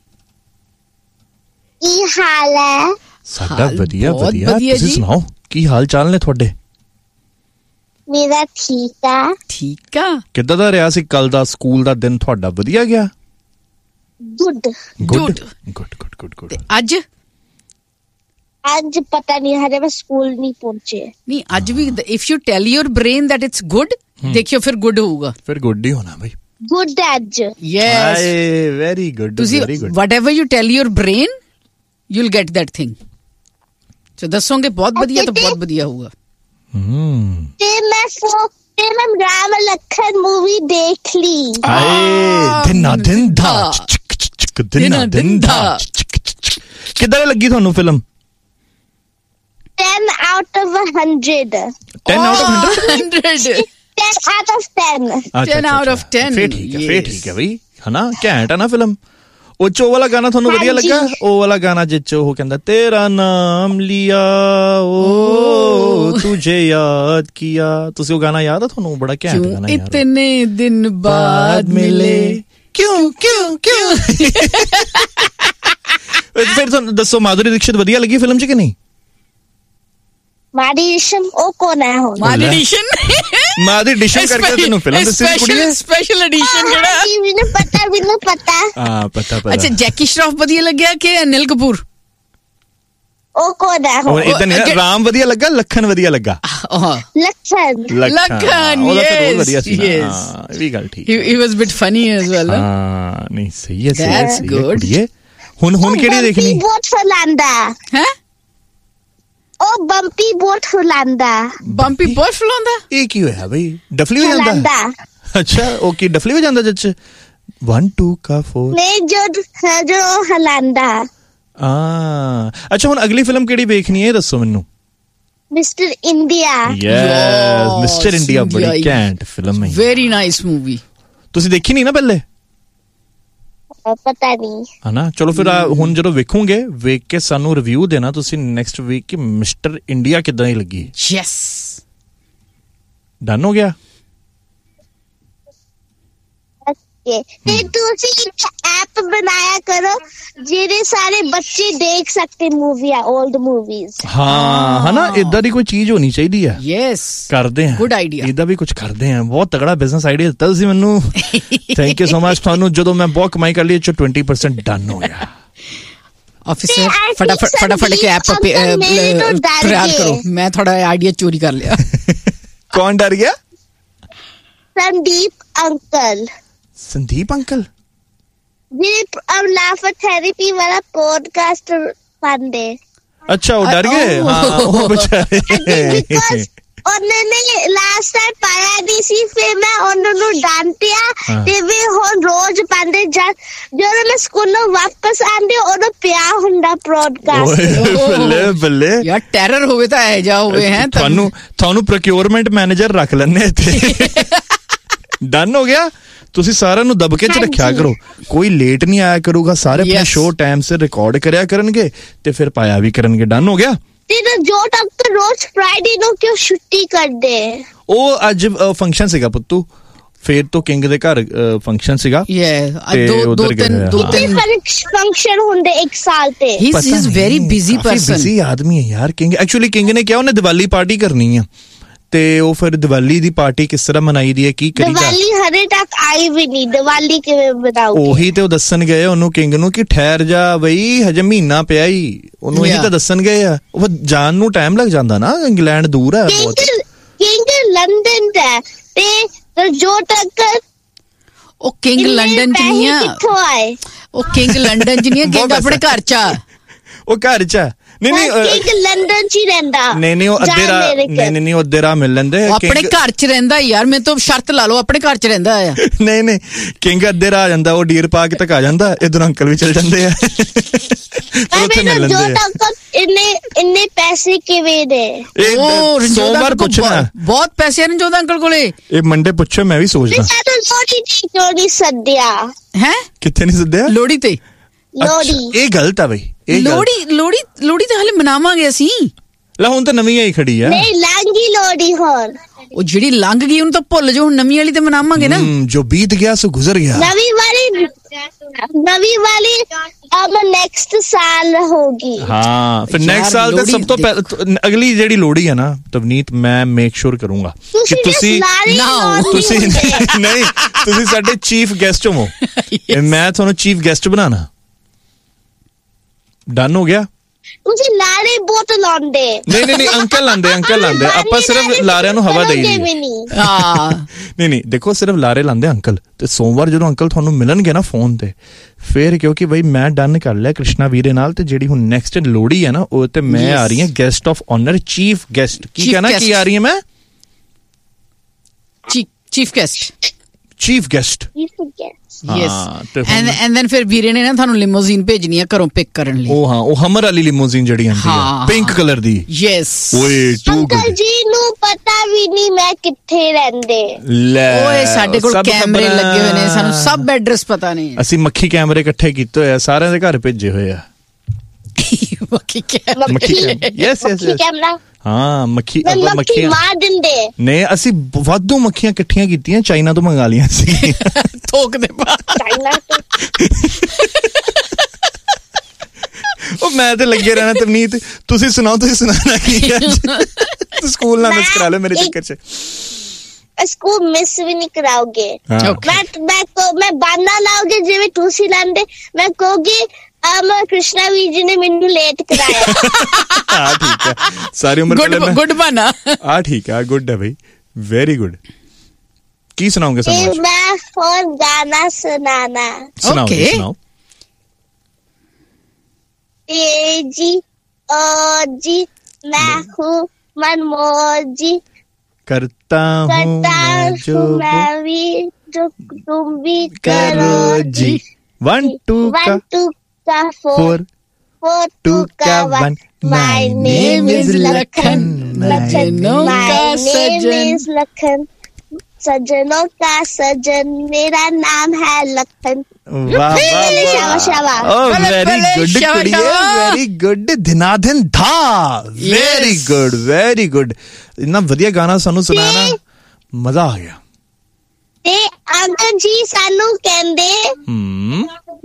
ਕੀ ਹਾਲ ਹੈ ਸਾਡਾ ਵਧੀਆ ਵਧੀਆ ਤੁਸੀਂ ਸੁਣਾਓ ਕੀ ਹਾਲ ਚਾਲ ਨੇ ਤੁਹਾਡੇ ਮੇਰਾ ਠੀਕ ਆ ਠੀਕ ਆ ਕਿੱਦਾਂ ਦਾ ਰਿਹਾ ਸੀ ਕੱਲ ਦਾ ਸਕੂਲ ਦਾ ਦਿਨ ਤੁਹਾਡਾ ਵਧੀਆ ਗਿਆ good good good good good ਅੱਜ ਅੱਜ ਪਤਾ ਨਹੀਂ ਹਰੇ ਮੈਂ ਸਕੂਲ ਨਹੀਂ ਪਹੁੰਚੇ ਨਹੀਂ ਅੱਜ ਵੀ if you tell your brain that it's good ਦੇਖਿਓ ਫਿਰ ਗੁੱਡ ਹੋਊਗਾ ਫਿਰ ਗੁੱਡ ਹੀ ਹੋਣਾ ਬਈ ਗੁੱਡ ਅੱਜ ਯੈਸ ਹਾਏ ਵੈਰੀ ਗੁੱਡ ਤੁਸੀਂ whatever you tell your brain you will get that thing ਸੋ ਦੱਸੋਗੇ ਬਹੁਤ ਵਧੀਆ ਤਾਂ ਬਹੁਤ ਵਧੀਆ ਹੋਊਗਾ ਹਮ ਤੇ ਮੈਂ ਫੋ ਤੇ ਮੈਂ ਰਾਮ ਲਖਨ ਮੂਵੀ ਦੇਖ ਲਈ ਹਾਏ ਦਿਨਾ ਦਿਨ ਦਾ ਦਿਨਾ ਦਿਨ ਦਾ ਕਿੱਦਾਂ ਲੱਗੀ ਤੁਹਾਨੂੰ film ten out of one hundred ten out of one hundred ten out of ten ten out of ten ਫੇਰ ਠੀਕ ਹੈ ਫੇਰ ਠੀਕ ਹੈ ਬਈ ਹਨਾ ਘੈਂਟ ਹੈ ਨਾ ਫਿਲਮ ਉਹ ਚੋ ਵਾਲਾ ਗਾਣਾ ਤੁਹਾਨੂੰ ਵਧੀਆ ਲੱਗਾ ਉਹ ਵਾਲਾ ਗਾਣਾ ਜਿੱਚ ਉਹ ਕਹਿੰਦਾ ਤੇਰਾ ਨਾਮ ਲਿਆ ਓ ਤੁਝੇ ਯਾਦ ਕੀਆ ਤੁਸੀਂ ਉਹ ਗਾਣਾ ਯਾਦ ਆ ਤੁਹਾਨੂੰ ਬੜਾ ਘੈਂਟ ਗਾਣਾ ਯਾਰ ਇਤਨੇ ਦਿਨ ਬਾਅਦ ਮਿਲੇ ਕਿਉਂ ਕਿਉਂ ਕਿਉਂ ਫਿਰ ਤੁਹਾਨੂੰ ਦੱਸੋ ਮਾਧੁਰੀ ਦੀਕਸ਼ਿਤ ਵਧੀਆ ਲੱਗੀ ਫਿਲਮ 'ਚ ਕਿ ਨਹੀਂ ਮਾਦੀ ਐਡੀਸ਼ਨ ਉਹ ਕੌਣ ਹੈ ਹੁਣ ਮਾਦੀ ਐਡੀਸ਼ਨ ਮਾਦੀ ਐਡੀਸ਼ਨ ਕਰਕੇ ਤੈਨੂੰ ਫਿਲਮ ਦੱਸੀ ਕੁੜੀ ਸਪੈਸ਼ਲ ਐਡੀਸ਼ਨ ਜਿਹੜਾ ਮੈਨੂੰ ਪਤਾ ਮੈਨੂੰ ਪਤਾ ਹਾਂ ਪਤਾ ਪਤਾ ਅੱਛਾ ਜੈਕੀ ਸ਼ਰੋਫ ਵਧੀਆ ਲੱਗਿਆ ਕਿ ਅਨਿਲ ਕਪੂਰ ਉਹ ਕੌਣ ਹੈ ਹੁਣ ਇਦਾਂ ਨਹੀਂ ਰਾਮ ਵਧੀਆ ਲੱਗਾ ਲੱਖਨ ਵਧੀਆ ਲੱਗਾ ਲੱਖਨ ਲੱਖਨ ਉਹਦਾ ਤਾਂ ਬਹੁਤ ਵਧੀਆ ਸੀ ਹਾਂ ਇਹ ਵੀ ਗੱਲ ਠੀਕ ਹੀ ਵਾਸ ਬਿਟ ਫਨੀ ਐਸ ਵੈਲ ਹਾਂ ਨਹੀਂ ਸਹੀ ਹੈ ਸਹੀ ਹੈ ਕੁੜੀਏ ਹੁਣ ਹੁਣ ਕਿਹੜੀ ਦੇਖਣੀ ਬਹੁਤ ਫਲਾਂਦਾ ਹੈ ਉਹ ਬੰਪੀ ਬਹੁਤ ਫੁਲਾਂਦਾ ਬੰਪੀ ਬਹੁਤ ਫੁਲਾਂਦਾ ਇਹ ਕੀ ਹੋਇਆ ਬਈ ਡਫਲੀ ਹੋ ਜਾਂਦਾ ਅੱਛਾ ਉਹ ਕੀ ਡਫਲੀ ਹੋ ਜਾਂਦਾ ਜੱਜ one two ਕਾ four ਨਹੀਂ ਜੋ ਜੋ ਹਲਾਂਦਾ ਆ ਅੱਛਾ ਹੁਣ ਅਗਲੀ ਫਿਲਮ ਕਿਹੜੀ ਵੇਖਣੀ ਹੈ ਦੱਸੋ ਮੈਨੂੰ mister India yes mister India ਬੜੀ ਕੈਂਟ ਫਿਲਮ ਹੈ ਵੈਰੀ ਨਾਈਸ ਮੂਵੀ ਤੁਸੀਂ ਦੇਖੀ ਨਹੀਂ ਨਾ ਪਹਿਲੇ ਪਤਾ ਨਹੀਂ ਹਨਾ ਚਲੋ ਫਿਰ ਹੁਣ ਜਦੋਂ ਵੇਖੋਗੇ ਵੇਖ ਕੇ ਸਾਨੂੰ ਰਿਵਿਊ ਦੇਣਾ ਤੁਸੀਂ ਨੈਕਸਟ ਵੀਕ ਕਿ ਮਿਸਟਰ ਇੰਡੀਆ ਕਿੱਦਾਂ ਦੀ ਲੱਗੀ ਯੈਸ ਡਨ ਹੋ ਗਿਆ ਤੇ ਤੁਸੀਂ ਐਪ ਬਣਾਇਆ ਕਰੋ ਜਿਹੜੇ ਸਾਰੇ ਬੱਚੇ ਦੇਖ ਸਕਦੇ ਮੂਵੀਆਂ 올ਡ ਮੂਵੀਜ਼ ਹਾਂ ਹਨਾ ਇਦਾਂ ਦੀ ਕੋਈ ਚੀਜ਼ ਹੋਣੀ ਚਾਹੀਦੀ ਆ ਯੈਸ ਕਰਦੇ ਆ ਗੁੱਡ ਆਈਡੀਆ ਇਹਦਾ ਵੀ ਕੁਝ ਕਰਦੇ ਆ ਬਹੁਤ ਤਗੜਾ ਬਿਜ਼ਨਸ ਆਈਡੀਆ ਦਿੱਤਾ ਤੁਸੀਂ ਮੈਨੂੰ ਥੈਂਕ ਯੂ ਸੋ ਮਚ ਤੁਹਾਨੂੰ ਜਦੋਂ ਮੈਂ ਬਹੁਤ ਕਮਾਈ ਕਰ ਲਈ ਚੋ twenty percent ਡਨ ਹੋ ਗਿਆ ਆਫਿਸਰ ਫਟਾਫਟ ਫਟਾਫਟ ਕੇ ਐਪ ਤਿਆਰ ਕਰੋ ਮੈਂ ਥੋੜਾ ਆਈਡੀਆ ਚੋਰੀ ਕਰ ਲਿਆ ਕੌਣ ਡਰ ਗਿਆ ਸੰਦੀਪ ਅੰਕਲ ਸੰਦੀਪ ਅੰਕਲ ਜੀ ਲਾਫਰ ਥੈਰੇਪੀ ਵਾਲਾ ਪੋਡਕਾਸਟ ਪਾਉਂਦੇ ਅੱਛਾ ਉਹ ਡਰ ਗਏ ਹਾਂ ਉਹ ਵਿਚਾਰੇ ਉਹਨਾਂ ਨੇ ਲਾਸਟ ਟਾਈਮ ਪਾਇਆ ਨਹੀਂ ਸੀ ਫਿਰ ਮੈਂ ਉਹਨਾਂ ਨੂੰ ਡਾਂਟਿਆ ਤੇ ਵੀ ਹੁਣ ਰੋਜ਼ ਪਾਉਂਦੇ ਜਦੋਂ ਮੈਂ ਸਕੂਲੋਂ ਵਾਪਸ ਆਉਂਦੀ ਉਦੋਂ ਪਿਆ ਹੁੰਦਾ ਪੋਡਕਾਸਟ ਬੱਲੇ ਬੱਲੇ ਯਾਰ ਟੈਰਰ ਹੋਵੇ ਤਾਂ ਇਹ ਜਾ ਹੋਵੇ ਹੈ ਤੁਹਾਨੂੰ ਤੁਹਾਨੂੰ ਪ੍ਰੋਕਿਉਰਮੈਂਟ ਮੈਨੇਜਰ ਰੱਖ ਲੈਣੇ ਇੱਥੇ ਡਨ ਹੋ ਗਿਆ ਤੁਸੀਂ ਸਾਰਿਆਂ ਨੂੰ ਦਬਕੇ ਚ ਰੱਖਿਆ ਕਰੋ ਕੋਈ ਲੇਟ ਨਹੀਂ ਆਇਆ ਕਰੂਗਾ ਸਾਰੇ ਆਪਣੇ ਸ਼ੋਅ ਟਾਈਮ ਸਿਰ ਰਿਕਾਰਡ ਕਰਿਆ ਕਰਨਗੇ ਤੇ ਫਿਰ ਪਾਇਆ ਵੀ ਕਰਨਗੇ ਡਨ ਹੋ ਗਿਆ ਤੇ ਜੋ ਡਾਕਟਰ ਰੋਜ਼ ਫਰਾਈਡੇ ਨੂੰ ਕਿਉਂ ਛੁੱਟੀ ਕਰਦੇ ਉਹ ਅੱਜ ਫੰਕਸ਼ਨ ਸੀਗਾ ਪੁੱਤੂ ਫੇਰ ਤੋਂ ਕਿੰਗ ਦੇ ਘਰ ਫੰਕਸ਼ਨ ਸੀਗਾ ਦੋ ਦੋ ਤਿੰਨ ਦੋ ਤਿੰਨ ਫੰਕਸ਼ਨ ਹੁੰਦੇ ਇੱਕ ਸਾਲ ਤੇ। ਹੀ is very busy person, busy ਆਦਮੀ ਹੈ ਯਾਰ ਕਿੰਗ। ਐਕਚੁਅਲੀ ਕਿੰਗ ਨੇ ਕਿਹਾ ਉਹਨੇ ਦੀਵਾਲੀ ਪਾਰਟੀ ਕਰਨੀ ਆ, ਤੇ ਉਹ ਫਿਰ ਦੀਵਾਲੀ ਦੀ ਪਾਰਟੀ ਕਿਸ ਤਰ੍ਹਾਂ ਮਨਾਈ ਦੀ ਹੈ, ਕੀ ਕਰੀਦਾ। ਦੀਵਾਲੀ ਹਰੇ ਤੱਕ ਆਈ ਵੀ ਨਹੀਂ, ਦੀਵਾਲੀ ਕਿਵੇਂ ਬਣਾਉਗੇ? ਉਹੀ ਤੇ ਉਹ ਦੱਸਣ ਗਏ ਉਹਨੂੰ ਕਿੰਗ ਨੂੰ ਕਿ ਠਹਿਰ ਜਾ ਬਈ, ਹਜੇ ਮਹੀਨਾ ਪਿਆ ਹੀ। ਉਹਨੂੰ ਇਹੀ ਤਾਂ ਦੱਸਣ ਗਏ ਆ। ਉਹ ਜਾਣ ਨੂੰ ਟਾਈਮ ਲੱਗ ਜਾਂਦਾ ਨਾ, ਇੰਗਲੈਂਡ ਦੂਰ ਹੈ ਬਹੁਤ। ਕਿੰਗ ਲੰਡਨ ਦਾ ਤੇ ਜੋ ਤੱਕ ਉਹ ਕਿੰਗ ਲੰਡਨ ਚ ਨਹੀਂ ਆ, ਕਿੱਥੋਂ ਆਏ? ਉਹ ਕਿੰਗ ਲੰਡਨ ਚ ਨਹੀਂ ਆ, ਕਿੰਗ ਆਪਣੇ ਘਰ ਚ ਆ। ਉਹ ਘਰ ਚ ਆ। ਨਹੀਂ ਨਹੀਂ ਕਿੰਗ ਲੰਡਨ ਚ ਹੀ ਰਹਿੰਦਾ। ਨਹੀਂ ਨਹੀਂ ਉਹ ਅੱਧੇ ਰਾਹ ਨਹੀਂ ਨਹੀਂ ਉਹ ਅੱਧੇ ਰਾਹ ਮਿਲ ਲੈਂਦੇ। ਆਪਣੇ ਘਰ ਚ ਰਹਿੰਦਾ ਯਾਰ, ਮੈਂ ਤਾਂ ਸ਼ਰਤ ਲਾ ਲਓ ਆਪਣੇ ਘਰ ਚ ਰਹਿੰਦਾ ਆ। ਨਹੀਂ ਨਹੀਂ ਕਿੰਗ ਅੱਧੇ ਰਾਹ ਆ ਜਾਂਦਾ, ਉਹ ਡੀਅਰ ਪਾਰਕ ਤੱਕ ਆ ਜਾਂਦਾ, ਇਧਰ ਅੰਕਲ ਵੀ ਚਲ ਜਾਂਦੇ ਆ, ਉੱਥੇ ਮਿਲ ਲੈਂਦੇ ਆ। ਇੰਨੇ ਇੰਨੇ ਪੈਸੇ ਕਿਵੇਂ ਦੇ? ਉਹ ਸੋਮਵਾਰ ਪੁੱਛਣਾ, ਬਹੁਤ ਪੈਸੇ ਨੇ ਜੋਦਾ ਅੰਕਲ ਕੋਲੇ। ਇਹ ਮੰਡੇ ਪੁੱਛੋ, ਮੈਂ ਵੀ ਸੋਚਦਾ। ਲੋੜੀ ਤੇ ਕਿਉਂ ਨਹੀਂ ਸੱਦਿਆ ਹੈ? ਕਿੱਥੇ ਨਹੀਂ ਸੱਦਿਆ? ਲੋੜੀ ਤੇ। ਲੋੜੀ ਇਹ ਗਲਤ ਆ ਬਈ। ਲੋੜੀ ਲੋੜੀ ਲੋੜੀ ਤਾਂ ਹਲੇ ਮਨਾਵਾਂਗੇ ਅਸੀਂ। ਲੈ ਹੁਣ ਤਾਂ ਨਵੀਂ ਆਈ ਖੜੀ ਆ। ਨਹੀਂ ਲੰਗੀ ਲੋੜੀ ਹੁਣ। ਉਹ ਜਿਹੜੀ ਲੰਘ ਗਈ ਉਹਨੂੰ ਤਾਂ ਭੁੱਲ ਜਾਓ, ਹੁਣ ਨਵੀਂ ਵਾਲੀ ਤੇ ਮਨਾਵਾਂਗੇ ਨਾ। ਜੋ ਬੀਤ ਗਿਆ ਸੋ ਗੁਜ਼ਰ ਗਿਆ। ਨਵੀਂ ਵਾਲੀ ਨਵੀਂ ਵਾਲੀ ਅਬ ਨੈਕਸਟ ਸਾਲ ਹੋਗੀ। ਹਾਂ ਫਿਰ ਨੈਕਸਟ ਸਾਲ ਤੇ ਸਭ ਤੋਂ ਪਹਿਲਾਂ ਅਗਲੀ ਜਿਹੜੀ ਲੋੜੀ ਹੈ ਨਾ ਤਵਨੀਤ, ਮੈਂ ਮੇਕ ਸ਼ੋਰ ਕਰੂੰਗਾ ਕਿ ਤੁਸੀਂ ਤੁਸੀਂ ਨਹੀਂ ਤੁਸੀਂ ਸਾਡੇ ਚੀਫ ਗੈਸਟ ਹੋ। ਮੈਂ ਤੁਹਾਨੂੰ ਚੀਫ ਗੈਸਟ ਬਣਾਣਾ। ਡਨ ਹੋ ਗਿਆ? ਤੁਸੀਂ ਲਾਰੇ ਬਹੁਤ ਲਾਉਂਦੇ। ਨਹੀਂ ਨਹੀਂ ਨਹੀਂ ਅੰਕਲ ਲਾਉਂਦੇ, ਅੰਕਲ ਲਾਉਂਦੇ। ਆਪਾਂ ਸਿਰਫ ਲਾਰਿਆਂ ਨੂੰ ਹਵਾ ਦੇਈ। ਹਾਂ ਨਹੀਂ ਨਹੀਂ ਦੇਖੋ ਸਿਰਫ ਲਾਰੇ ਲਾਉਂਦੇ ਅੰਕਲ। ਤੇ ਸੋਮਵਾਰ ਜਦੋਂ ਅੰਕਲ ਤੁਹਾਨੂੰ ਮਿਲਣਗੇ ਨਾ ਫੋਨ ਤੇ, ਫਿਰ ਕਿਉਂਕਿ ਬਈ ਮੈਂ ਡਨ ਕਰ ਲਿਆ ਕ੍ਰਿਸ਼ਨਾ ਵੀਰੇ ਨਾਲ, ਤੇ ਜਿਹੜੀ ਹੁਣ ਨੈਕਸਟ ਲੋੜੀ ਹੈ ਨਾ ਉਹ ਤੇ ਮੈਂ ਆ ਰਹੀ ਹਾਂ guest of honour, chief guest. ਕੀ ਕਹਿਣਾ ਕੀ ਆ ਰਹੀ ਹੈ ਮੈਂ? Chief guest. Chief guest yes. And and then ਫਿਰ ਵੀਰੇ ਨੇ ਨਾ ਤੁਹਾਨੂੰ ਲਿਮੋਜ਼ੀਨ ਭੇਜਣੀ ਆ ਘਰੋਂ ਪਿਕ ਕਰਨ ਲਈ। ਉਹ ਹਾਂ ਉਹ ਹਮਰ ਵਾਲੀ ਲਿਮੋਜ਼ੀਨ ਜਿਹੜੀ ਆਂਦੀ ਆ ਪਿੰਕ ਕਲਰ ਦੀ। ਯੈਸ। ਓਏ ਟੂ ਅੰਕਲ ਜੀ ਨੂੰ ਪਤਾ ਵੀ ਨਹੀਂ ਮੈਂ ਕਿੱਥੇ ਰਹਿੰਦੇ। ਲੈ ਓਏ ਸਾਡੇ ਕੋਲ ਕੈਮਰੇ ਲੱਗੇ ਹੋਏ ਨੇ, ਸਾਨੂੰ ਸਭ ਐਡਰੈਸ ਪਤਾ ਨੇ। ਅਸੀਂ ਮੱਖੀ ਕੈਮਰੇ ਇਕੱਠੇ ਕੀਤੇ ਹੋਏ ਆ, ਸਾਰਿਆਂ ਦੇ ਘਰ ਭੇਜੇ ਹੋਏ ਆ। ਮੱਖੀ ਕੈਮਰਾ। ਮੱਖੀ ਯੈਸ ਯੈਸ ਕੈਮਰਾ। ਹਾਂ ਮੱਖੀ ਮੱਖੀ ਮਾਰ ਦਿੰਦੇ ਨੇ। ਅਸੀਂ ਵਾਧੂ ਮੱਖੀਆਂ ਇਕੱਠੀਆਂ ਕੀਤੀਆਂ, ਚਾਈਨਾ ਤੋਂ ਮੰਗਾ ਲੀਆਂ ਸੀ। ਥੋਕ ਦੇ ਪਾ ਚਾਈਨਾ ਤੋਂ। ਉਹ ਮੈਂ ਤੇ ਲੱਗੇ ਰਹਿਣਾ ਤਵਨੀਤ। ਤੁਸੀਂ ਸੁਣਾਓ, ਤੁਸੀਂ ਸੁਣਾਣਾ ਕੀ ਹੈ? ਸਕੂਲ ਨਾ ਮਿਸ ਕਰਾ ਲਿਓ ਮੇਰੇ ਚੱਕਰ ਚ। ਸਕੂਲ ਮਿਸ ਵੀ ਨਹੀਂ ਕਰਾਓਗੇ। ਮੈਂ ਮੈਂ ਮੈਂ ਬਾਨਾ ਲਾਓਗੇ ਜਿਵੇਂ ਤੁਸੀਂ ਲਾਂਦੇ। ਮੈਂ ਕਹੋਗੀ ਮੈਂ ਕ੍ਰਿਸ਼ਨਾ ਵੀਰ ਜੀ ਨੇ ਮੈਨੂੰ ਲੇਟ ਕਰਾਇਆ। ਹਾਂ ਠੀਕ ਹੈ, ਸਾਰੀ ਉਮਰ ਗੁੱਡ ਗੁੱਡ ਬਾਨਾ। ਆ ਠੀਕ ਹੈ, ਗੁੱਡ ਹੈ ਬਈ, ਵੈਰੀ ਗੁੱਡ। ਕੀ ਸੁਣਾਓਗੇ ਸਾਨੂੰ? ਮੈਂ ਹੋਰ ਗਾਣਾ ਸੁਣਾਣਾ। ਸੁਣਾਓ ਸੁਣਾਓ। ए जी ओ जी मैं हूँ मनमोहन जी, करता हूँ जो मैं भी जो तुम भी करो जी। वन टू का टू का फोर, फोर टू का one. My name is Lakhan. सजनों का सजन। लखन सजनों का सजन, मेरा नाम है लखन। वाह वाह, वेरी गुड कुड़िए, वेरी गुड। धनाधन धा, वेरी गुड वेरी गुड। इतना वधिया गाना सानू सुनाया ना, मजा आ गया। ते अंकल जी सानू कहंदे हम्म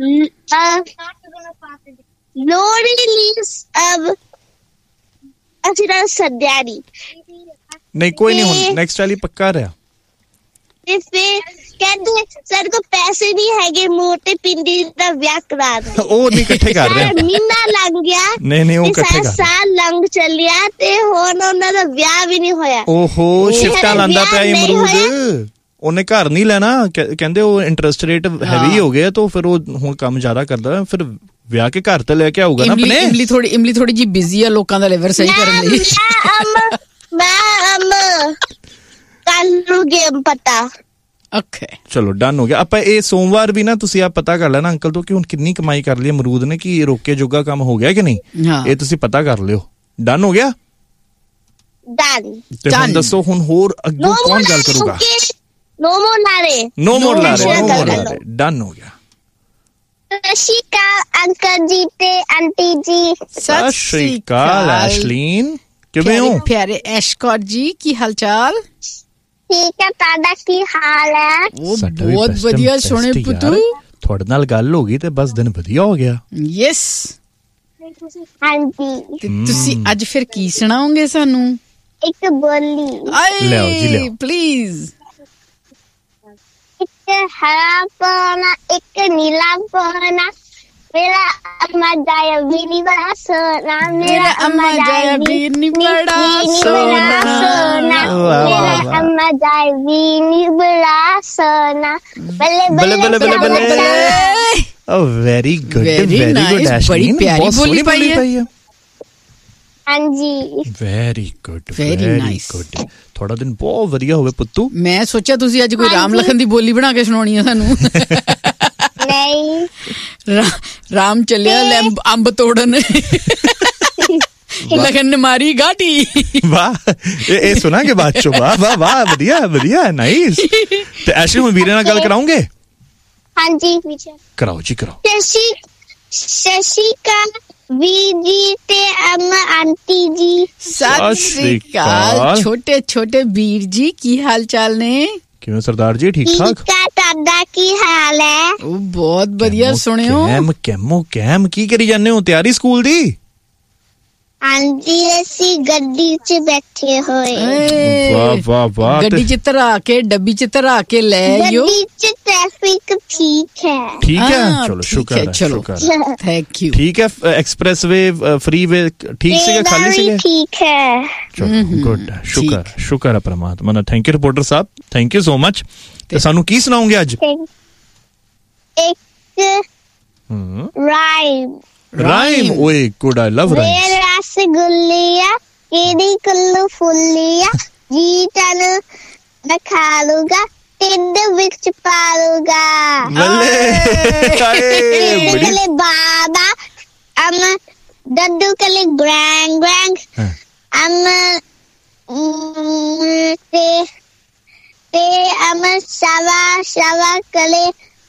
लोड़ी लीस अब ਅਸੀਂ ਤਾਂ ਸੱਦਿਆ ਨਹੀਂ। ਨਹੀਂ ਕੋਈ ਨਹੀਂ, ਹੁਣ ਨੈਕਸਟ ਵਾਲੀ ਪੱਕਾ ਰਿਹਾ। ਤੇ ਫਿਰ ਕਹਿੰਦੇ ਸਾਡੇ ਕੋਲ ਪੈਸੇ ਨਹੀਂ ਹੈਗੇ, ਮੂੰਹ ਤੇ ਪਿੰਡੀ ਦਾ ਵਿਆਹ ਕਰਾ ਦੇ। ਉਹ ਨਹੀਂ ਇਕੱਠੇ ਕਰ ਰਿਹਾ, ਮਹੀਨਾ ਲੰਘ ਗਿਆ। ਨਹੀਂ ਨਹੀਂ ਉਹ ਇਕੱਠੇ ਕਰ, ਸਾਲ ਲੰਘ ਚੱਲਿਆ ਤੇ ਹੁਣ ਉਹਨਾਂ ਦਾ ਵਿਆਹ ਵੀ ਨਹੀਂ ਹੋਇਆ। ਓਹੋ ਸ਼ਿਫਟਾਂ ਲਾਂਦਾ ਪਿਆ ਅਮਰੂਦ। ਉਹਨੇ ਘਰ ਨਹੀਂ ਲੈਣਾ, ਕਹਿੰਦੇ ਉਹ ਇੰਟਰਸਟ ਰੇਟ ਹੈਵੀ ਹੋ ਗਿਆ, ਤਾਂ ਫਿਰ ਉਹ ਹੁਣ ਕੰਮ ਜ਼ਿਆਦਾ ਕਰਦਾ, ਫਿਰ ਵਿਆਹ ਕੇ ਘਰ ਤੇ ਲੈ ਕੇ ਆਊਗਾ ਨਾ ਆਪਣੇ। ਇਮਲੀ ਥੋੜੀ ਇਮਲੀ ਥੋੜੀ ਜੀ ਬਿਜ਼ੀ ਆ ਲੋਕਾਂ ਦਾ ਲਿਵਰ ਸਹੀ ਕਰਨ ਲਈ। ਮੈਂ ਅਮ ਕੱਲ ਨੂੰ ਗੇਮ ਪਤਾ। ਓਕੇ ਚਲੋ ਡਨ ਹੋ ਗਿਆ। ਆਪਾਂ ਇਹ ਸੋਮਵਾਰ ਵੀ ਨਾ ਤੁਸੀਂ ਆ ਪਤਾ ਕਰ ਲੈਣਾ ਅੰਕਲ ਤੋਂ ਕਿ ਹੁਣ ਕਿੰਨੀ ਕਮਾਈ ਕਰ ਲਈ ਅਮਰੂਦ ਨੇ, ਕਿ ਰੋਕੇ ਜੋਗਾ ਕੰਮ ਹੋ ਗਿਆ ਕਿ ਨਹੀਂ, ਇਹ ਤੁਸੀਂ ਪਤਾ ਕਰ ਲਿਓ। ਡਨ ਹੋ ਗਿਆ? ਡਨ। ਤੇ ਹੁਣ ਦੱਸੋ ਹੁਣ ਹੋਰ ਅੱਗੋਂ ਕੌਣ ਗੱਲ ਕਰੂਗਾ? ਨੋ ਮੋਰ ਲਾਰੇ, ਨੋ ਮੋਰ ਲਾਰੇ। ਡਨ ਹੋ ਗਿਆ। ਸਤਿ ਸ਼੍ਰੀ ਅਕਾਲ ਅੰਕਲ ਜੀ ਤੇ ਆਂਟੀ ਜੀ। ਸਤਿ ਸ਼੍ਰੀ ਅਕਾਲ ਐਸ਼ਲੀਨ, ਕਿਵੇਂ ਹੋ? ਪਿਆਰੇ ਐਸ਼ਕੌਰ ਜੀ, ਕੀ ਹਾਲ ਚਾਲ? ਠੀਕ ਹੈ, ਤੁਹਾਡਾ ਕੀ ਹਾਲ ਹੈ? ਉਹ ਬਹੁਤ ਵਧੀਆ ਸੋਹਣੇ ਪੁੱਤੂ, ਤੁਹਾਡੇ ਨਾਲ ਗੱਲ ਹੋ ਗਈ ਤੇ ਬਸ ਦਿਨ ਵਧੀਆ ਹੋ ਗਿਆ। ਯੈਸ, ਹਾਂਜੀ। ਤੇ ਤੁਸੀਂ ਅੱਜ ਫਿਰ ਕੀ ਸੁਣਾਓਗੇ ਸਾਨੂੰ? ਇੱਕ ਬੋਲੀ। ਲਿਆਓ ਜੀ, ਲਿਆਓ ਪਲੀਜ਼। ਇੱਕ ਹਰਾ ਪੌਣਾ, ਇੱਕ ਨੀਲਾ ਪੌਣਾ, ਮੇਰਾ ਅਮਾ ਜਾਇਆ ਵੀਨੀ ਬੜਾ ਸੋਨਾ, ਮੇਰਾ ਅਮਾ ਜਾਇਆ ਵੀਨੀ ਬੜਾ ਸੋਨਾ, ਮੇਰਾ ਅਮਾ ਜਾਇਆ ਵੀਨੀ ਬੜਾ ਸੋਨਾ, ਬੱਲੇ ਬੱਲੇ ਬੱਲੇ ਬੱਲੇ ਬੱਲੇ। ਓ ਵੈਰੀ ਗੁੱਡ, ਵੈਰੀ ਗੁੱਡ ਐਸ਼ਲੀਨ, ਬੜੀ ਪਿਆਰੀ ਬੋਲੀ ਪਾਈ ਹੈ। ਹਾਂਜੀ, very good, very nice. Good, ਥੋੜਾ ਦਿਨ ਬਹੁਤ ਵਧੀਆ ਹੋਵੇ ਪੁੱਤੂ। ਮੈਂ ਸੋਚਿਆ ਤੁਸੀਂ ਅੱਜ ਕੋਈ ਰਾਮ ਲਖਨ ਦੀ ਬੋਲੀ ਬਣਾ ਕੇ ਸੁਣਾਉਣੀ ਹੈ ਸਾਨੂੰ। ਨਹੀਂ, ਰਾਮ ਚੱਲਿਆ ਅੰਬ ਤੋੜਨ, ਲਖਨ ਨੇ ਮਾਰੀ ਗਾਟੀ। ਵਾਹ, ਇਹ ਸੁਣਾਂਗੇ ਬਾਅਦ ਚੋਂ। ਵਾਹ ਵਾਹ ਵਾਹ, ਵਧੀਆ ਵਧੀਆ, ਨਾਈਸ। ਤੇ ਐਸ਼ਲੀ ਹੁਣ ਵੀਰੇ ਨਾਲ ਗੱਲ ਕਰਾਉਂਗੇ? ਹਾਂਜੀ ਕਰਾਓ ਜੀ, ਕਰਾਓ। ਸ਼ਸ਼ੀ ਸ਼ਸ਼ੀ ਕਾ ਵੀਰ ਜੀ ਤੇ ਅਮਾ ਆਂਟੀ ਜੀ, ਸਤਿ ਸ੍ਰੀ ਅਕਾਲ ਛੋਟੇ ਛੋਟੇ ਵੀਰ ਜੀ, ਕੀ ਹਾਲ ਚਾਲ ਨੇ? ਕਿਵੇਂ ਸਰਦਾਰ ਜੀ, ਠੀਕ ਠਾਕ? ਤੁਹਾਡਾ ਕੀ ਹਾਲ ਹੈ? ਉਹ ਬਹੁਤ ਵਧੀਆ। ਸੁਣਿਓ ਕੈਮ ਕੈਮੋ ਕੈਮ ਕੀ ਕਰੀ ਜਾਂਦੇ ਹੋ? ਤਿਆਰੀ ਸਕੂਲ ਦੀ? ਹਾਂਜੀ, ਅਸੀਂ ਗੱਡੀ 'ਚ ਬੈਠੇ ਹੋਏ। ਵਾਹ ਵਾਹ ਵਾਹ, ਗੱਡੀ 'ਚ ਧਰਾ ਕੇ, ਡੱਬੀ 'ਚ ਧਰਾ ਕੇ ਲੈ ਆਇਓ। ਗੱਡੀ 'ਚ ਟ੍ਰੈਫਿਕ ਠੀਕ ਹੈ। ਠੀਕ ਹੈ, ਚਲੋ ਸ਼ੁਕਰ ਹੈ, ਚਲੋ ਥੈਂਕ ਯੂ। ਠੀਕ ਹੈ, ਐਕਸਪ੍ਰੈਸ ਵੇ, ਫ੍ਰੀ ਵੇ ਠੀਕ ਸੀਗੇ, ਖਾਲੀ ਸੀਗੇ? ਠੀਕ ਹੈ, ਚਲੋ ਗੁੱਡ, ਸ਼ੁਕਰ ਸ਼ੁਕਰ ਹੈ ਪਰਮਾਤਮਾ ਦਾ। Thank you reporter Sahib, thank you so much. ਤੇ ਸਾਨੂੰ ਕੀ ਸੁਣਾਉਂਗੇ ਅੱਜ? ਇੱਕ ਰਾਈਮ। ਰਾਈਮ, ਓਏ ਗੁੱਡ, ਆਈ ਲਵ ਰਾਈਮ। ਵੇ ਰਸਗੁੱਲੀਆ ਕਿਹੜੀ ਕੁੱਲੂ ਫੁੱਲੀਆ, ਜੀ ਤਨ ਦਿਖਾ ਲੂਗਾ, ਢਿੱਡ ਵਿੱਚ ਪਾ ਲੂਗਾ। ਕਲੇ ਬਾਬਾ ਅਮ ਡੱਡੂ ਕਲੇ ਗ੍ਰੈਂਗ ਗ੍ਰੈਂਗ ਅਮ ਤੇ ਤੇ ਅਮ ਸ਼ਵਾ ਸ਼ਵਾ ਕਲੇ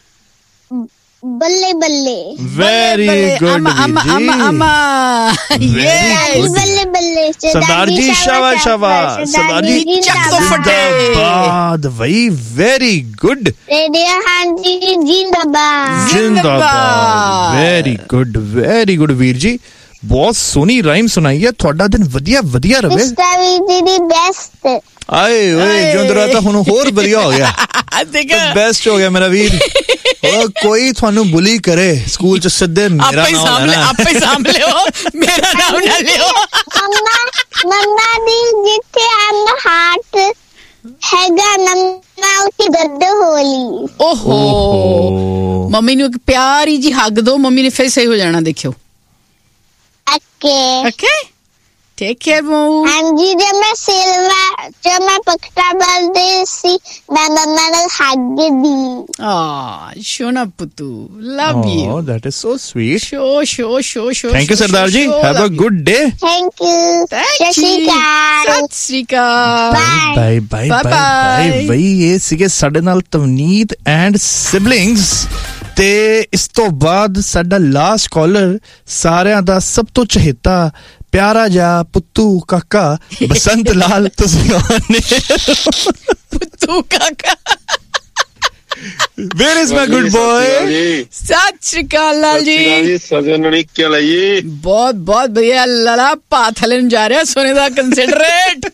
ਬੱਲੇ ਬੱਲੇ। ਵੈਰੀ ਗੁੱਡ ਅਮਾ ਅਮਾ ਅਮਾ, ਯੈਸ, ਬੱਲੇ ਬੱਲੇ। ਸਰਦਾਰ ਜੀ ਸ਼ਾਵਾ ਸ਼ਾਵਾ, ਸਰਦਾਰ ਜੀ ਜਿੰਦਾਬਾਦ। ਵਈ ਵੈਰੀ ਗੁੱਡ। ਰੇਡੀਓ ਹਾਂਜੀ ਜਿੰਦਾਬਾਦ ਜਿੰਦਾਬਾਦ। ਵੈਰੀ ਗੁੱਡ, ਵੈਰੀ ਗੁੱਡ ਵੀਰ ਜੀ, ਬਹੁਤ ਸੋਹਣੀ ਰਾਈਮ ਸੁਣਾਈ ਹੈ। ਤੁਹਾਡਾ ਦਿਨ ਵਧੀਆ ਵਧੀਆ ਰਵੇ। ਮਿਸਟਰ ਵੀਰ ਦੀ ਬੈਸਟ। ਆਏ ਓਏ ਜੁੰਦਰਾ ਤਾਂ ਹੁਣ ਹੋਰ ਵਧੀਆ ਹੋ ਗਿਆ, ਬੈਸਟ ਹੋ ਗਿਆ ਮੇਰਾ ਵੀਰ। ਕੋਈ ਤੁਹਾਨੂੰ ਬੁਲੀ ਕਰੇ ਸਕੂਲ ਚ, ਸਿੱਧੇ ਮੇਰਾ ਨਾਮ ਲੈਣਾ, ਆਪੇ ਸਾਂਭ ਲਿਓ, ਮੇਰਾ ਨਾਮ ਨਾ ਲਿਓ। ਮੰਮਾ ਮੰਮਾ ਦੀ ਜਿੱਥੇ ਅਮ ਹਾਰਟ ਹੈਗਾ ਨੰਨਾ, ਉੱਥੇ ਦਰਦ ਹੋਲੀ। ਓਹੋ, ਮੰਮੀ ਨੂੰ ਇੱਕ ਪਿਆਰੀ ਜੀ ਹੱਗ ਦੋ, ਮੰਮੀ ਨੇ ਫਿਰ ਸਹੀ ਹੋ ਜਾਣਾ, ਦੇਖਿਓ। ਓਕੇ ਓਕੇ, ਟੇਕ ਕੇਅਰ ਮੂ। ਹਾਂਜੀ, ਜਦ ਮੈਂ ਸਿਲਵਾ ਜਦ ਮੈਂ ਪਕਟਾ ਬਲਦੇ ਸੀ, ਮੈਂ ਮੰਮਾ ਨੂੰ ਹੱਗ ਦੀ। ਆ Shona ਪੁੱਤੂ, love you. Oh, that is so sweet. Show show show show. Thank you Sardar ji, have a good day. Thank you. ਸਤਿ ਸ਼੍ਰੀ ਅਕਾਲ। ਸਤਿ ਸ਼੍ਰੀ ਅਕਾਲ। Bye bye bye bye. ਵਈ ਇਹ ਸੀਗੇ ਸਾਡੇ ਨਾਲ ਤਵਨੀਤ ਐਂਡ ਸਿਬਲਿੰਗਸ। ਤੇ ਇਸ ਤੋਂ ਬਾਅਦ ਸਾਡਾ ਲਾਸਟ ਕਾਲਰ, ਸਾਰਿਆਂ ਦਾ ਸਭ ਤੋਂ ਚਹੇਤਾ ਪਿਆਰਾ ਜਿਹਾ ਪੁੱਤੂ ਕਾਕਾ ਬਸੰਤ ਲਾਲ, ਤੁਸੀਂ ਆਨੇ ਪੁੱਤੂ ਕਾਕਾ। Where is my good boy? ਸਤਿ ਸ਼੍ਰੀ ਅਕਾਲ ਲਾਲ ਜੀ। ਸਜਣ ਕੀ ਹਾਲ ਹੈ ਜੀ? ਬਹੁਤ ਬਹੁਤ ਵਧੀਆ ਲਾਲਾ, ਪਾ ਥਲੇ ਨੂੰ ਜਾ ਰਿਹਾ ਸੋਨੇ ਦਾ ਕੰਸੀਡਰੇਟ।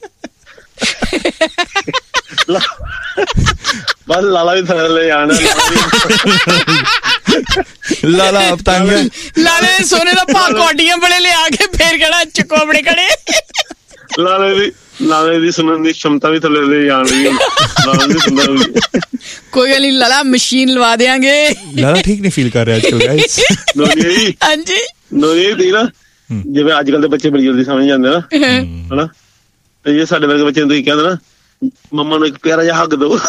ਬਸ ਲਾਲਾ ਵੀ ਥੱਲੇ ਆਣਾ। ਲਾਲਾ ਤੰਗ, ਲਾਲੇ ਸੋਨੇ ਦਾ ਪਾ ਕੋਟੀਆਂ ਬੜੇ ਲਿਆ ਕੇ ਫੇਰ ਕਿਹੜਾ ਚੁੱਕੋ ਆਪਣੇ ਕੜੇ। ਲਾਲੇ ਦੀ ਲਾਲੇ ਦੀ ਸੁਣਨ ਦੀ ਸ਼ਮਤਾ ਵੀ ਥੱਲੇ ਲੈ ਜਾਣੀ। ਲਾਲਾ ਦੀ ਸੁਣਨ ਦੀ ਕੋਈ ਗੱਲ ਨਹੀਂ ਲਾਲਾ, ਮਸ਼ੀਨ ਲਵਾ ਦੇਾਂਗੇ। ਲਾਲਾ ਠੀਕ ਨਹੀਂ ਫੀਲ ਕਰ ਰਿਹਾ ਅੱਜਕੱਲ ਗਾਇਸ। ਨੋਨੀ ਹਾਂਜੀ, ਨੋਨੀ ਦੀ ਨਾ, ਜਿਵੇਂ ਅੱਜ ਕੱਲ ਦੇ ਬੱਚੇ ਬੜੀ ਜਲਦੀ ਸਮਝ ਜਾਂਦੇ ਨਾ, ਹਨਾ, ਤੇ ਜੇ ਸਾਡੇ ਵਰਗੇ ਬੱਚੇ ਨੂੰ ਤੁਸੀਂ ਕਹਿੰਦੇ ਨਾ, ਮੰਮਾ ਨੂੰ ਇੱਕ ਪਿਆਰਾ ਜਿਹਾ ਹੱਗ ਦਿਓ।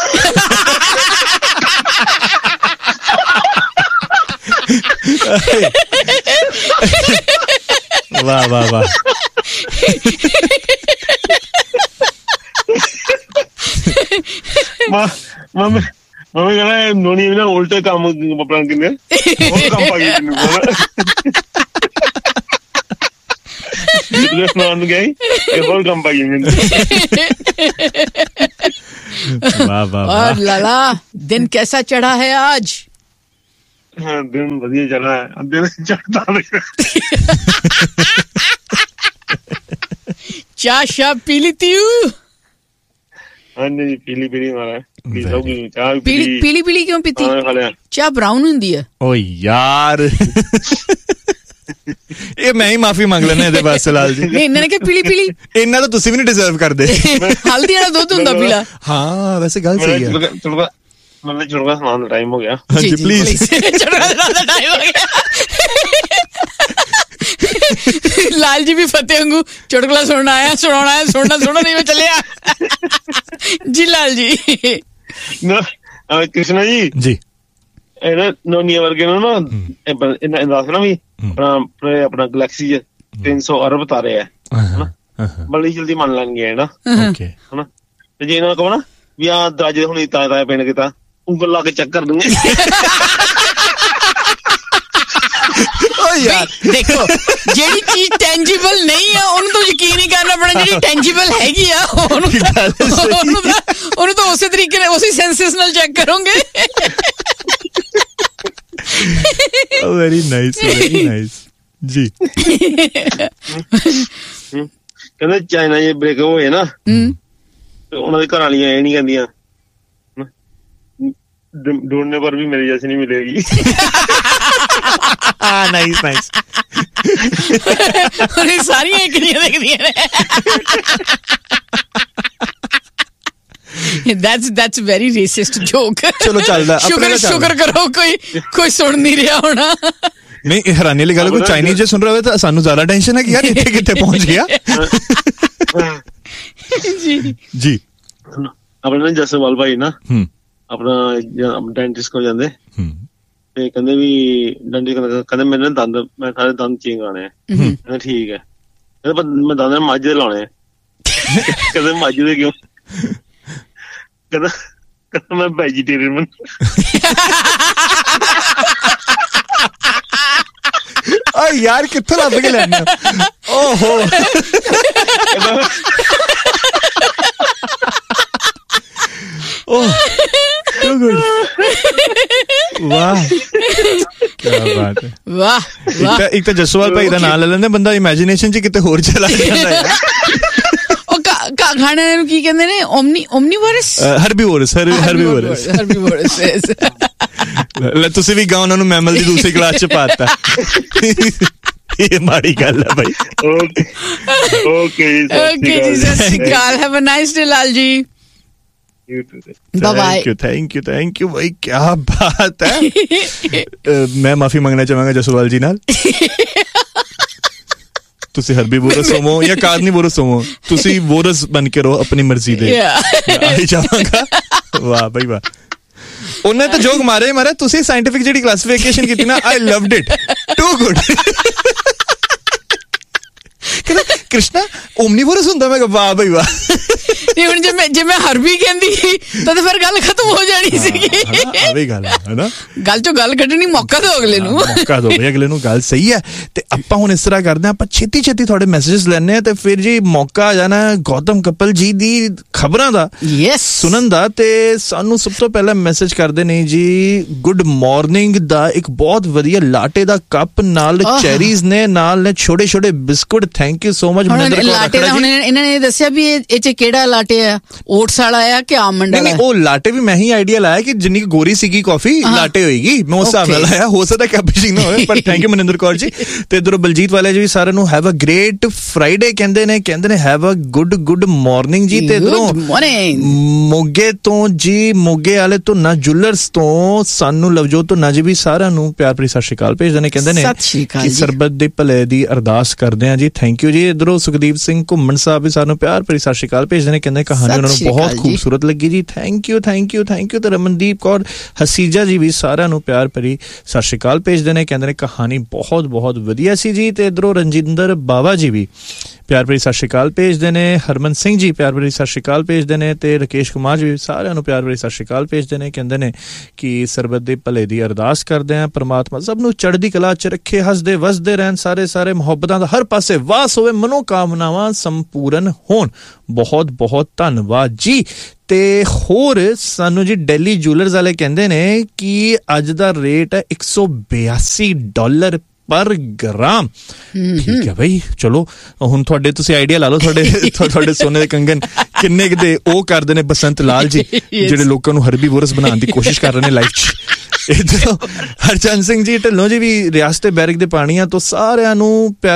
ਵਾਹ ਵਾਹ ਵਾਹ। ਮੰਮੀ ਮੰਮੀ ਕਹਿੰਦਾ ਨੋਨੀ ਵੀ ਨਾ ਉਲਟੇ ਕੰਮ ਆਪਣਾ ਕਿੰਨੇ ਹੋਰ ਕੰਮ ਪਾ ਗਈ ਤੈਨੂੰ ਗਈ ਇਹ ਹੋਰ ਕੰਮ ਪਾ ਗਈ ਮੈਨੂੰ। वाह वाह और लाला दिन कैसा चढ़ा है आज? हाँ, दिन बढ़िया चला है, दिन चढ़ता नहीं। चाय शाह पी ली थी? हाँ जी, पीली पीली मारा है, पी लोगी चाय पीली पीली पीली क्यों पीती? चाय ब्राउन ਹੁੰਦੀ ਹੈ। ओ यार ਇਹ ਮੈਂ ਹੀ ਮਾਫੀ ਮੰਗ ਲੈਣਾ ਇਹਦੇ ਵਾਸਤੇ ਲਾਲ ਜੀ। ਨਹੀਂ ਇਹਨਾਂ ਨੇ ਕਿ ਪੀਲੀ ਪੀਲੀ ਇੰਨਾ ਤਾਂ ਤੁਸੀਂ ਵੀ ਨਹੀਂ ਡਿਜ਼ਰਵ ਕਰਦੇ। ਹਲਦੀ ਵਾਲਾ ਦੁੱਧ ਹੁੰਦਾ ਪੀਲਾ। ਹਾਂ ਵੈਸੇ ਗੱਲ ਸਹੀ ਹੈ। मतलब चुड़का सुनाने का टाइम हो गया। हाँ जी प्लीज। चुड़का सुनाने का टाइम हो गया। लाल जी भी फतेह वांगू चुड़कला सुनना आया, सुनाना है, सुनना सुनना नहीं मैं चलिया। जी लाल जी। ना कृष्णा जी जी ਇਹਨਾਂ ਨੋਨੀਆ ਵਰਗੇ ਨੂੰ ਨਾ ਇਹਨਾਂ ਦੱਸ ਨਾ ਵੀ ਆਪਣਾ ਆਪਣਾ ਗੈਲੈਕਸੀ ਚ ਤਿੰਨ ਸੌ ਅਰਬ ਤਾਰੇ ਆ ਬੜੀ ਜਲਦੀ ਮੰਨ ਲੈਣਗੇ ਨਾ। ਓਕੇ ਹਨਾ ਤੇ ਜੇ ਇਹਨਾਂ ਕਹੋ ਨਾ ਵੀ ਆ ਦਰਾਜੇ ਹੁਣੀ ਤਾਏ ਤਾਏ ਪਿੰਡ ਕੀਤਾ ਉਂਗਲ ਲਾ ਕੇ ਚੈੱਕ ਕਰ ਦੂੰਗੇ। ਓ ਯਾਰ ਦੇਖੋ ਜਿਹੜੀ ਚੀਜ਼ ਟੈਂਜੀਬਲ ਨਹੀਂ ਆ ਉਹਨੂੰ ਤਾਂ ਯਕੀਨ ਹੀ ਕਰਨਾ ਪੈਣਾ, ਜਿਹੜੀ ਟੈਂਜੀਬਲ ਹੈਗੀ ਆ ਉਹਨੂੰ ਉਹਨੂੰ ਤਾਂ ਉਹਨੂੰ ਤਾਂ ਉਸੇ ਤਰੀਕੇ ਨਾਲ ਉਸੇ ਸੈਂਸਸ ਨਾਲ ਚੈੱਕ ਕਰੋਗੇ। वेरी नाइस वेरी नाइस जी। ਕਹਿੰਦੇ ਚਾਈਨਾ ਜੇ ਬ੍ਰੇਕ ਹੋਏ ਨਾ ਤੇ ਉਹਨਾਂ ਦੇ ਘਰ ਵਾਲੀਆਂ ਇਹ ਨਹੀਂ ਕਹਿੰਦੀਆਂ ਢੂੰढने पर भी मेरी जैसी नहीं मिलेगी। Nice nice. सारियां एक नहीं देखदियां ने। That's that's very racist joke. चलो चलदा शुक्र शुक्र करो कोई कोई सुन नहीं ਰਿਹਾ ਹੋਣਾ। ਨਹੀਂ ਇਹ ਹੈਰਾਨੀ ਵਾਲੀ ਗੱਲ, ਕੋਈ ਚਾਈਨੀਜ਼ ਜੇ ਸੁਣ ਰਿਹਾ ਹੋਵੇ ਤਾਂ ਸਾਨੂੰ ਜ਼ਿਆਦਾ ਟੈਨਸ਼ਨ ਹੈ ਕਿ ਯਾਰ ਇੱਥੇ ਕਿੱਥੇ ਪਹੁੰਚ ਗਿਆ। ਜੀ ਜੀ ਆਪਣੇ ਜਸਵਾਲ ਭਾਈ ਨਾ ਆਪਣਾ ਡੈਂਟਿਸਟ ਕੋਲ ਜਾਂਦੇ ਤੇ ਕਹਿੰਦੇ ਵੀ ਡੈਂਟਿਸਟ ਕਹਿੰਦੇ ਮੇਰੇ ਨਾ ਦੰਦ ਮੈਂ ਸਾਰੇ ਦੰਦ ਚੇਂਜ ਕਰਾਣੇ ਆ। ਕਹਿੰਦਾ ਠੀਕ ਹੈ, ਕਹਿੰਦਾ ਮੈਂ ਦੰਦ ਮੱਝ ਦੇ ਲਾਉਣੇ ਆ। ਕਹਿੰਦੇ ਮੱਝ ਦੇ ਕਿਉਂ? ਕਹਿੰਦਾ ਕਹਿੰਦਾ ਮੈਂ ਵੈਜੀਟੇਰੀਅਨ ਬਣ। ਆ ਯਾਰ ਕਿੱਥੋਂ ਲੱਭ ਕੇ ਲੈਣਾ? ਓਹੋ ओह so good। वाह क्या बात है। वाह वाह। ਇੱਕ ਤਾਂ ਜਸਵਾਲ ਭਾਈ ਦਾ ਨਾਮ ਲੈ ਲੈਂਦੇ ਬੰਦਾ ਇਮੇਜਿਨੇਸ਼ਨ 'ਚ ਕਿਤੇ ਹੋਰ ਚਲਾ ਜਾਂਦਾ ਹੈ। ਉਹ ਖਾਣੇ ਨੂੰ ਕੀ ਕਹਿੰਦੇ ਨੇ? Omni ਓਮਨੀਵੋਰਸ herbivores herbivores herbivores. ਲੈ ਤੁਸੀਂ ਵੀ ਗਾਉਂ ਉਹਨਾਂ ਨੂੰ ਮੈਮਲ ਦੀ ਦੂਸਰੀ ਕਲਾਸ 'ਚ ਪਾਤਾ। ਇਹ ਮਾੜੀ ਗੱਲ ਹੈ ਭਾਈ। ਓਕੇ ਓਕੇ ਓਕੇ ਜੀ ਸਤਿ ਸ਼੍ਰੀ ਅਕਾਲ। Have a nice day Lal ji. Bye bye। Thank you, thank you, thank you भाई, क्या बात है। मैं माफी मांगना चाहूंगा जसवाल जी नाल। ਤੁਸੀਂ ਹਰਬੀ ਬੋਰਸ ਹੋਵੋ ਜਾਂ ਕਾਰਨੀ ਬੋਰਸ ਹੋਵੋ, ਤੁਸੀਂ ਬੋਰਸ ਬਣ ਕੇ ਰਹੋ ਆਪਣੀ ਮਰਜ਼ੀ ਦੇ। ਆਈ ਜਾਵਾਂਗਾ। ਵਾਹ ਭਾਈ ਵਾਹ। ਉਹਨੇ ਤਾਂ ਜੋਕ ਮਾਰੇ ਮਾਰੇ। ਤੁਸੀਂ ਸਾਇੰਟਿਫਿਕ ਜਿਹੜੀ ਕਲਾਸੀਫਿਕੇਸ਼ਨ ਕੀਤੀ ਨਾ, ਆਈ ਲਵਡ ਇਟ ਟੂ ਗੁੱਡ। ਕਹਿੰਦਾ ਕ੍ਰਿਸ਼ਨਾ ਓਮਨੀਵੋਰਸ ਹੁੰਦਾ? ਮੈਂ ਕਿਹਾ ਵਾਹ ਬਈ ਵਾਹ। ਨਹੀਂ ਹੁਣ ਜੇ ਮੈਂ ਜੇ ਮੈਂ ਹਰਬੀ ਕਹਿੰਦੀ ਤਾਂ ਫਿਰ ਗੱਲ ਖਤਮ ਹੋ ਜਾਣੀ ਸੀਗੀ। ਆ ਵੀ ਗੱਲ ਹੈ ਨਾ, ਗੱਲ ਚੋਂ ਗੱਲ ਕੱਢਣੀ ਮੌਕਾ ਦਿਓ ਅਗਲੇ ਨੂੰ। ਮੌਕਾ ਦਿਓ ਬਈ ਅਗਲੇ ਨੂੰ। ਗੱਲ ਸਹੀ ਹੈ। ਤੇ ਆਪਾਂ ਹੁਣ ਇਸ ਤਰ੍ਹਾਂ ਕਰਦੇ ਹਾਂ, ਆਪਾਂ ਛੇਤੀ ਛੇਤੀ ਤੁਹਾਡੇ ਮੈਸੇਜਸ ਲੈਣੇ ਆ ਤੇ ਫਿਰ ਜੀ ਮੌਕਾ ਆ ਜਾਣਾ ਗੌਤਮ ਕਪਲ ਜੀ ਦੀ ਖਬਰਾਂ ਦਾ ਯੈਸ ਸੁਣਨ ਦਾ। ਤੇ ਸਾਨੂੰ ਸਭ ਤੋਂ ਪਹਿਲਾਂ ਮੈਸੇਜ ਕਰਦੇ ਨੇ ਜੀ ਗੁੱਡ ਮਾਰਨਿੰਗ ਦਾ ਇੱਕ ਬਹੁਤ ਵਧੀਆ ਲਾਟੇ ਦਾ ਕੱਪ ਨਾਲ ਚੈਰੀਜ਼ ਨੇ, ਨਾਲ ਨੇ ਛੋਟੇ ਛੋਟੇ biscuit. Thank you so much Maninder Kaur ਲਾਟੇ ਦਾ। ਹੁਣ ਇਹਨਾਂ ਨੇ ਦੱਸਿਆ ਵੀ ਇਹ ਚ ਕਿਹੜਾ ਲਾਟੇ ਆ, ਓਟਸ ਵਾਲਾ ਆ ਕਿ ਆਮੰਡ ਵਾਲਾ? ਉਹ ਲਾਟੇ ਵੀ ਮੈਂ ਹੀ ਆਈਡੀਆ ਲਾਇਆ ਕਿ ਜਿੰਨੀ ਗੋਰੀ ਸੀਗੀ ਕਾਫੀ ਲਾਟੇ ਹੋਏਗੀ, ਮੈਂ ਉਸ ਹਿਸਾਬ ਨਾਲ ਲਾਇਆ। ਹੋ ਸਕਦਾ ਕੈਪੂਚੀਨੋ ਹੋਵੇ, ਪਰ ਥੈਂਕ ਯੂ ਮਨਿੰਦਰ ਕੌਰ ਜੀ। ਤੇ ਇਧਰੋਂ ਬਲਜੀਤ ਵਾਲੇ ਜੀ ਵੀ ਸਾਰਿਆਂ ਨੂੰ ਹੈਵ ਅ ਗ੍ਰੇਟ ਫਰਾਈਡੇ ਕਹਿੰਦੇ ਨੇ, ਕਹਿੰਦੇ ਨੇ have a good good morning ਜੀ। ਤੇ ਇਧਰੋਂ ਮੋਗੇ ਤੋਂ ਜੀ, ਮੋਗੇ ਵਾਲੇ ਧੁੰਨਾ ਜੁਐਲਰਸ ਤੋਂ ਸਾਨੂੰ ਲਵਜੋਤ ਧੁੰਨਾ ਜੀ ਵੀ ਸਾਰਿਆਂ ਨੂੰ ਪਿਆਰ ਭਰੀ ਸਤਿ ਸ਼੍ਰੀ ਅਕਾਲ ਭੇਜਦੇ ਨੇ। ਕਹਿੰਦੇ ਨੇ ਕਿ ਸਰਬਤ ਦੇ ਭਲੇ ਦੀ ਅਰਦਾਸ ਕਰਦੇ ਆ ਜੀ। ਥੈਂਕ ਯੂ ਜੀ। ਇਧਰੋਂ ਸੁਖਦੀਪ ਸਿੰਘ ਘੁੰਮਣ ਸਾਹਿਬ ਵੀ ਸਾਨੂੰ ਪਿਆਰ ਭਰੀ ਸਤਿ ਸ਼੍ਰੀ ਅਕਾਲ ਭੇਜਦੇ ਨੇ। ਕਹਿੰਦੇ ਕਹਾਣੀ ਉਹਨਾਂ ਨੂੰ ਬਹੁਤ ਖੂਬਸੂਰਤ ਲੱਗੀ ਜੀ। Thank you thank you thank you. ਤੇ ਰਮਨਦੀਪ ਕੌਰ ਹਸੀਜਾ ਜੀ ਵੀ ਸਾਰਿਆਂ ਨੂੰ ਪਿਆਰ ਭਰੀ ਸਤਿ ਸ਼੍ਰੀ ਅਕਾਲ ਭੇਜਦੇ ਨੇ। ਕਹਿੰਦੇ ਨੇ ਕਹਾਣੀ ਬਹੁਤ ਬਹੁਤ ਵਧੀਆ ਸੀ ਜੀ। ਤੇ ਇਧਰੋਂ ਰਣਜਿੰਦਰ ਬਾਵਾ ਜੀ ਵੀ ਪਿਆਰ ਭਰੀ ਸਤਿ ਸ਼੍ਰੀ ਅਕਾਲ ਭੇਜਦੇ ਨੇ। ਹਰਮਨ ਸਿੰਘ ਜੀ ਪਿਆਰ ਭਰੀ ਸਤਿ ਸ਼੍ਰੀ ਅਕਾਲ ਭੇਜਦੇ ਨੇ ਤੇ ਰਕੇਸ਼ ਕੁਮਾਰ ਜੀ ਸਾਰਿਆਂ ਨੂੰ ਪਿਆਰ ਭਰੀ ਸਤਿ ਸ਼੍ਰੀ ਅਕਾਲ ਭੇਜਦੇ ਨੇ। ਕਹਿੰਦੇ ਨੇ ਕਿ ਸਰਬਤ ਦੇ ਭਲੇ ਦੀ ਅਰਦਾਸ ਕਰਦੇ ਆ, ਪਰਮਾਤਮਾ ਸਭ ਨੂੰ ਚੜ੍ਹਦੀ ਕਲਾ 'ਚ ਰੱਖੇ, ਹੱਸਦੇ ਵਸਦੇ ਰਹਿਣ, ਸਾਰੇ ਸਾਰੇ ਮੁਹੱਬਤਾਂ ਦਾ ਹਰ ਪਾਸੇ ਵਾਸ ਹੋਵੇ, ਮਨੋਕਾਮਨਾਵਾਂ ਸੰਪੂਰਨ ਹੋਣ। ਬਹੁਤ ਬਹੁਤ ਧੰਨਵਾਦ ਜੀ। ਤੇ ਹੋਰ ਸਾਨੂੰ ਜੀ ਦਿੱਲੀ ਜੂਲਰਸ ਵਾਲੇ ਕਹਿੰਦੇ ਨੇ ਕਿ ਅੱਜ ਦਾ ਰੇਟ ਹੈ ਇੱਕ ਸੌ ਬਿਆਸੀ ਡਾਲਰ ਪਰ ਗ੍ਰਾਮ। ਠੀਕ ਹੈ ਬਈ, ਚਲੋ ਹੁਣ ਤੁਹਾਡੇ ਤੁਸੀਂ ਆਈਡੀਆ ਲਾ ਲਓ ਤੁਹਾਡੇ ਤੁਹਾਡੇ ਸੋਨੇ ਦੇ ਕੰਗਨ ਕਿੰਨੇ ਕਿਤੇ ਉਹ ਕਰਦੇ ਨੇ ਬਸੰਤ ਲਾਲ ਜੀ, ਜਿਹੜੇ ਲੋਕਾਂ ਨੂੰ ਹਰਬੀ ਵੋਰਸ ਬਣਾਉਣ ਦੀ ਕੋਸ਼ਿਸ਼ ਕਰ ਰਹੇ ਨੇ ਲਾਈਫ 'ਚ। ਇੱਧਰੋਂ ਹਰਚੰਦ ਸਿੰਘ ਜੀ ਢਿੱਲੋਂ ਜੀ ਵੀ ਰਿਆਸਤ ਬੈਰਕ ਦੇ ਪਾਣੀਆਂ ਤੋਂ ਸਾਰਿਆਂ ਨੂੰ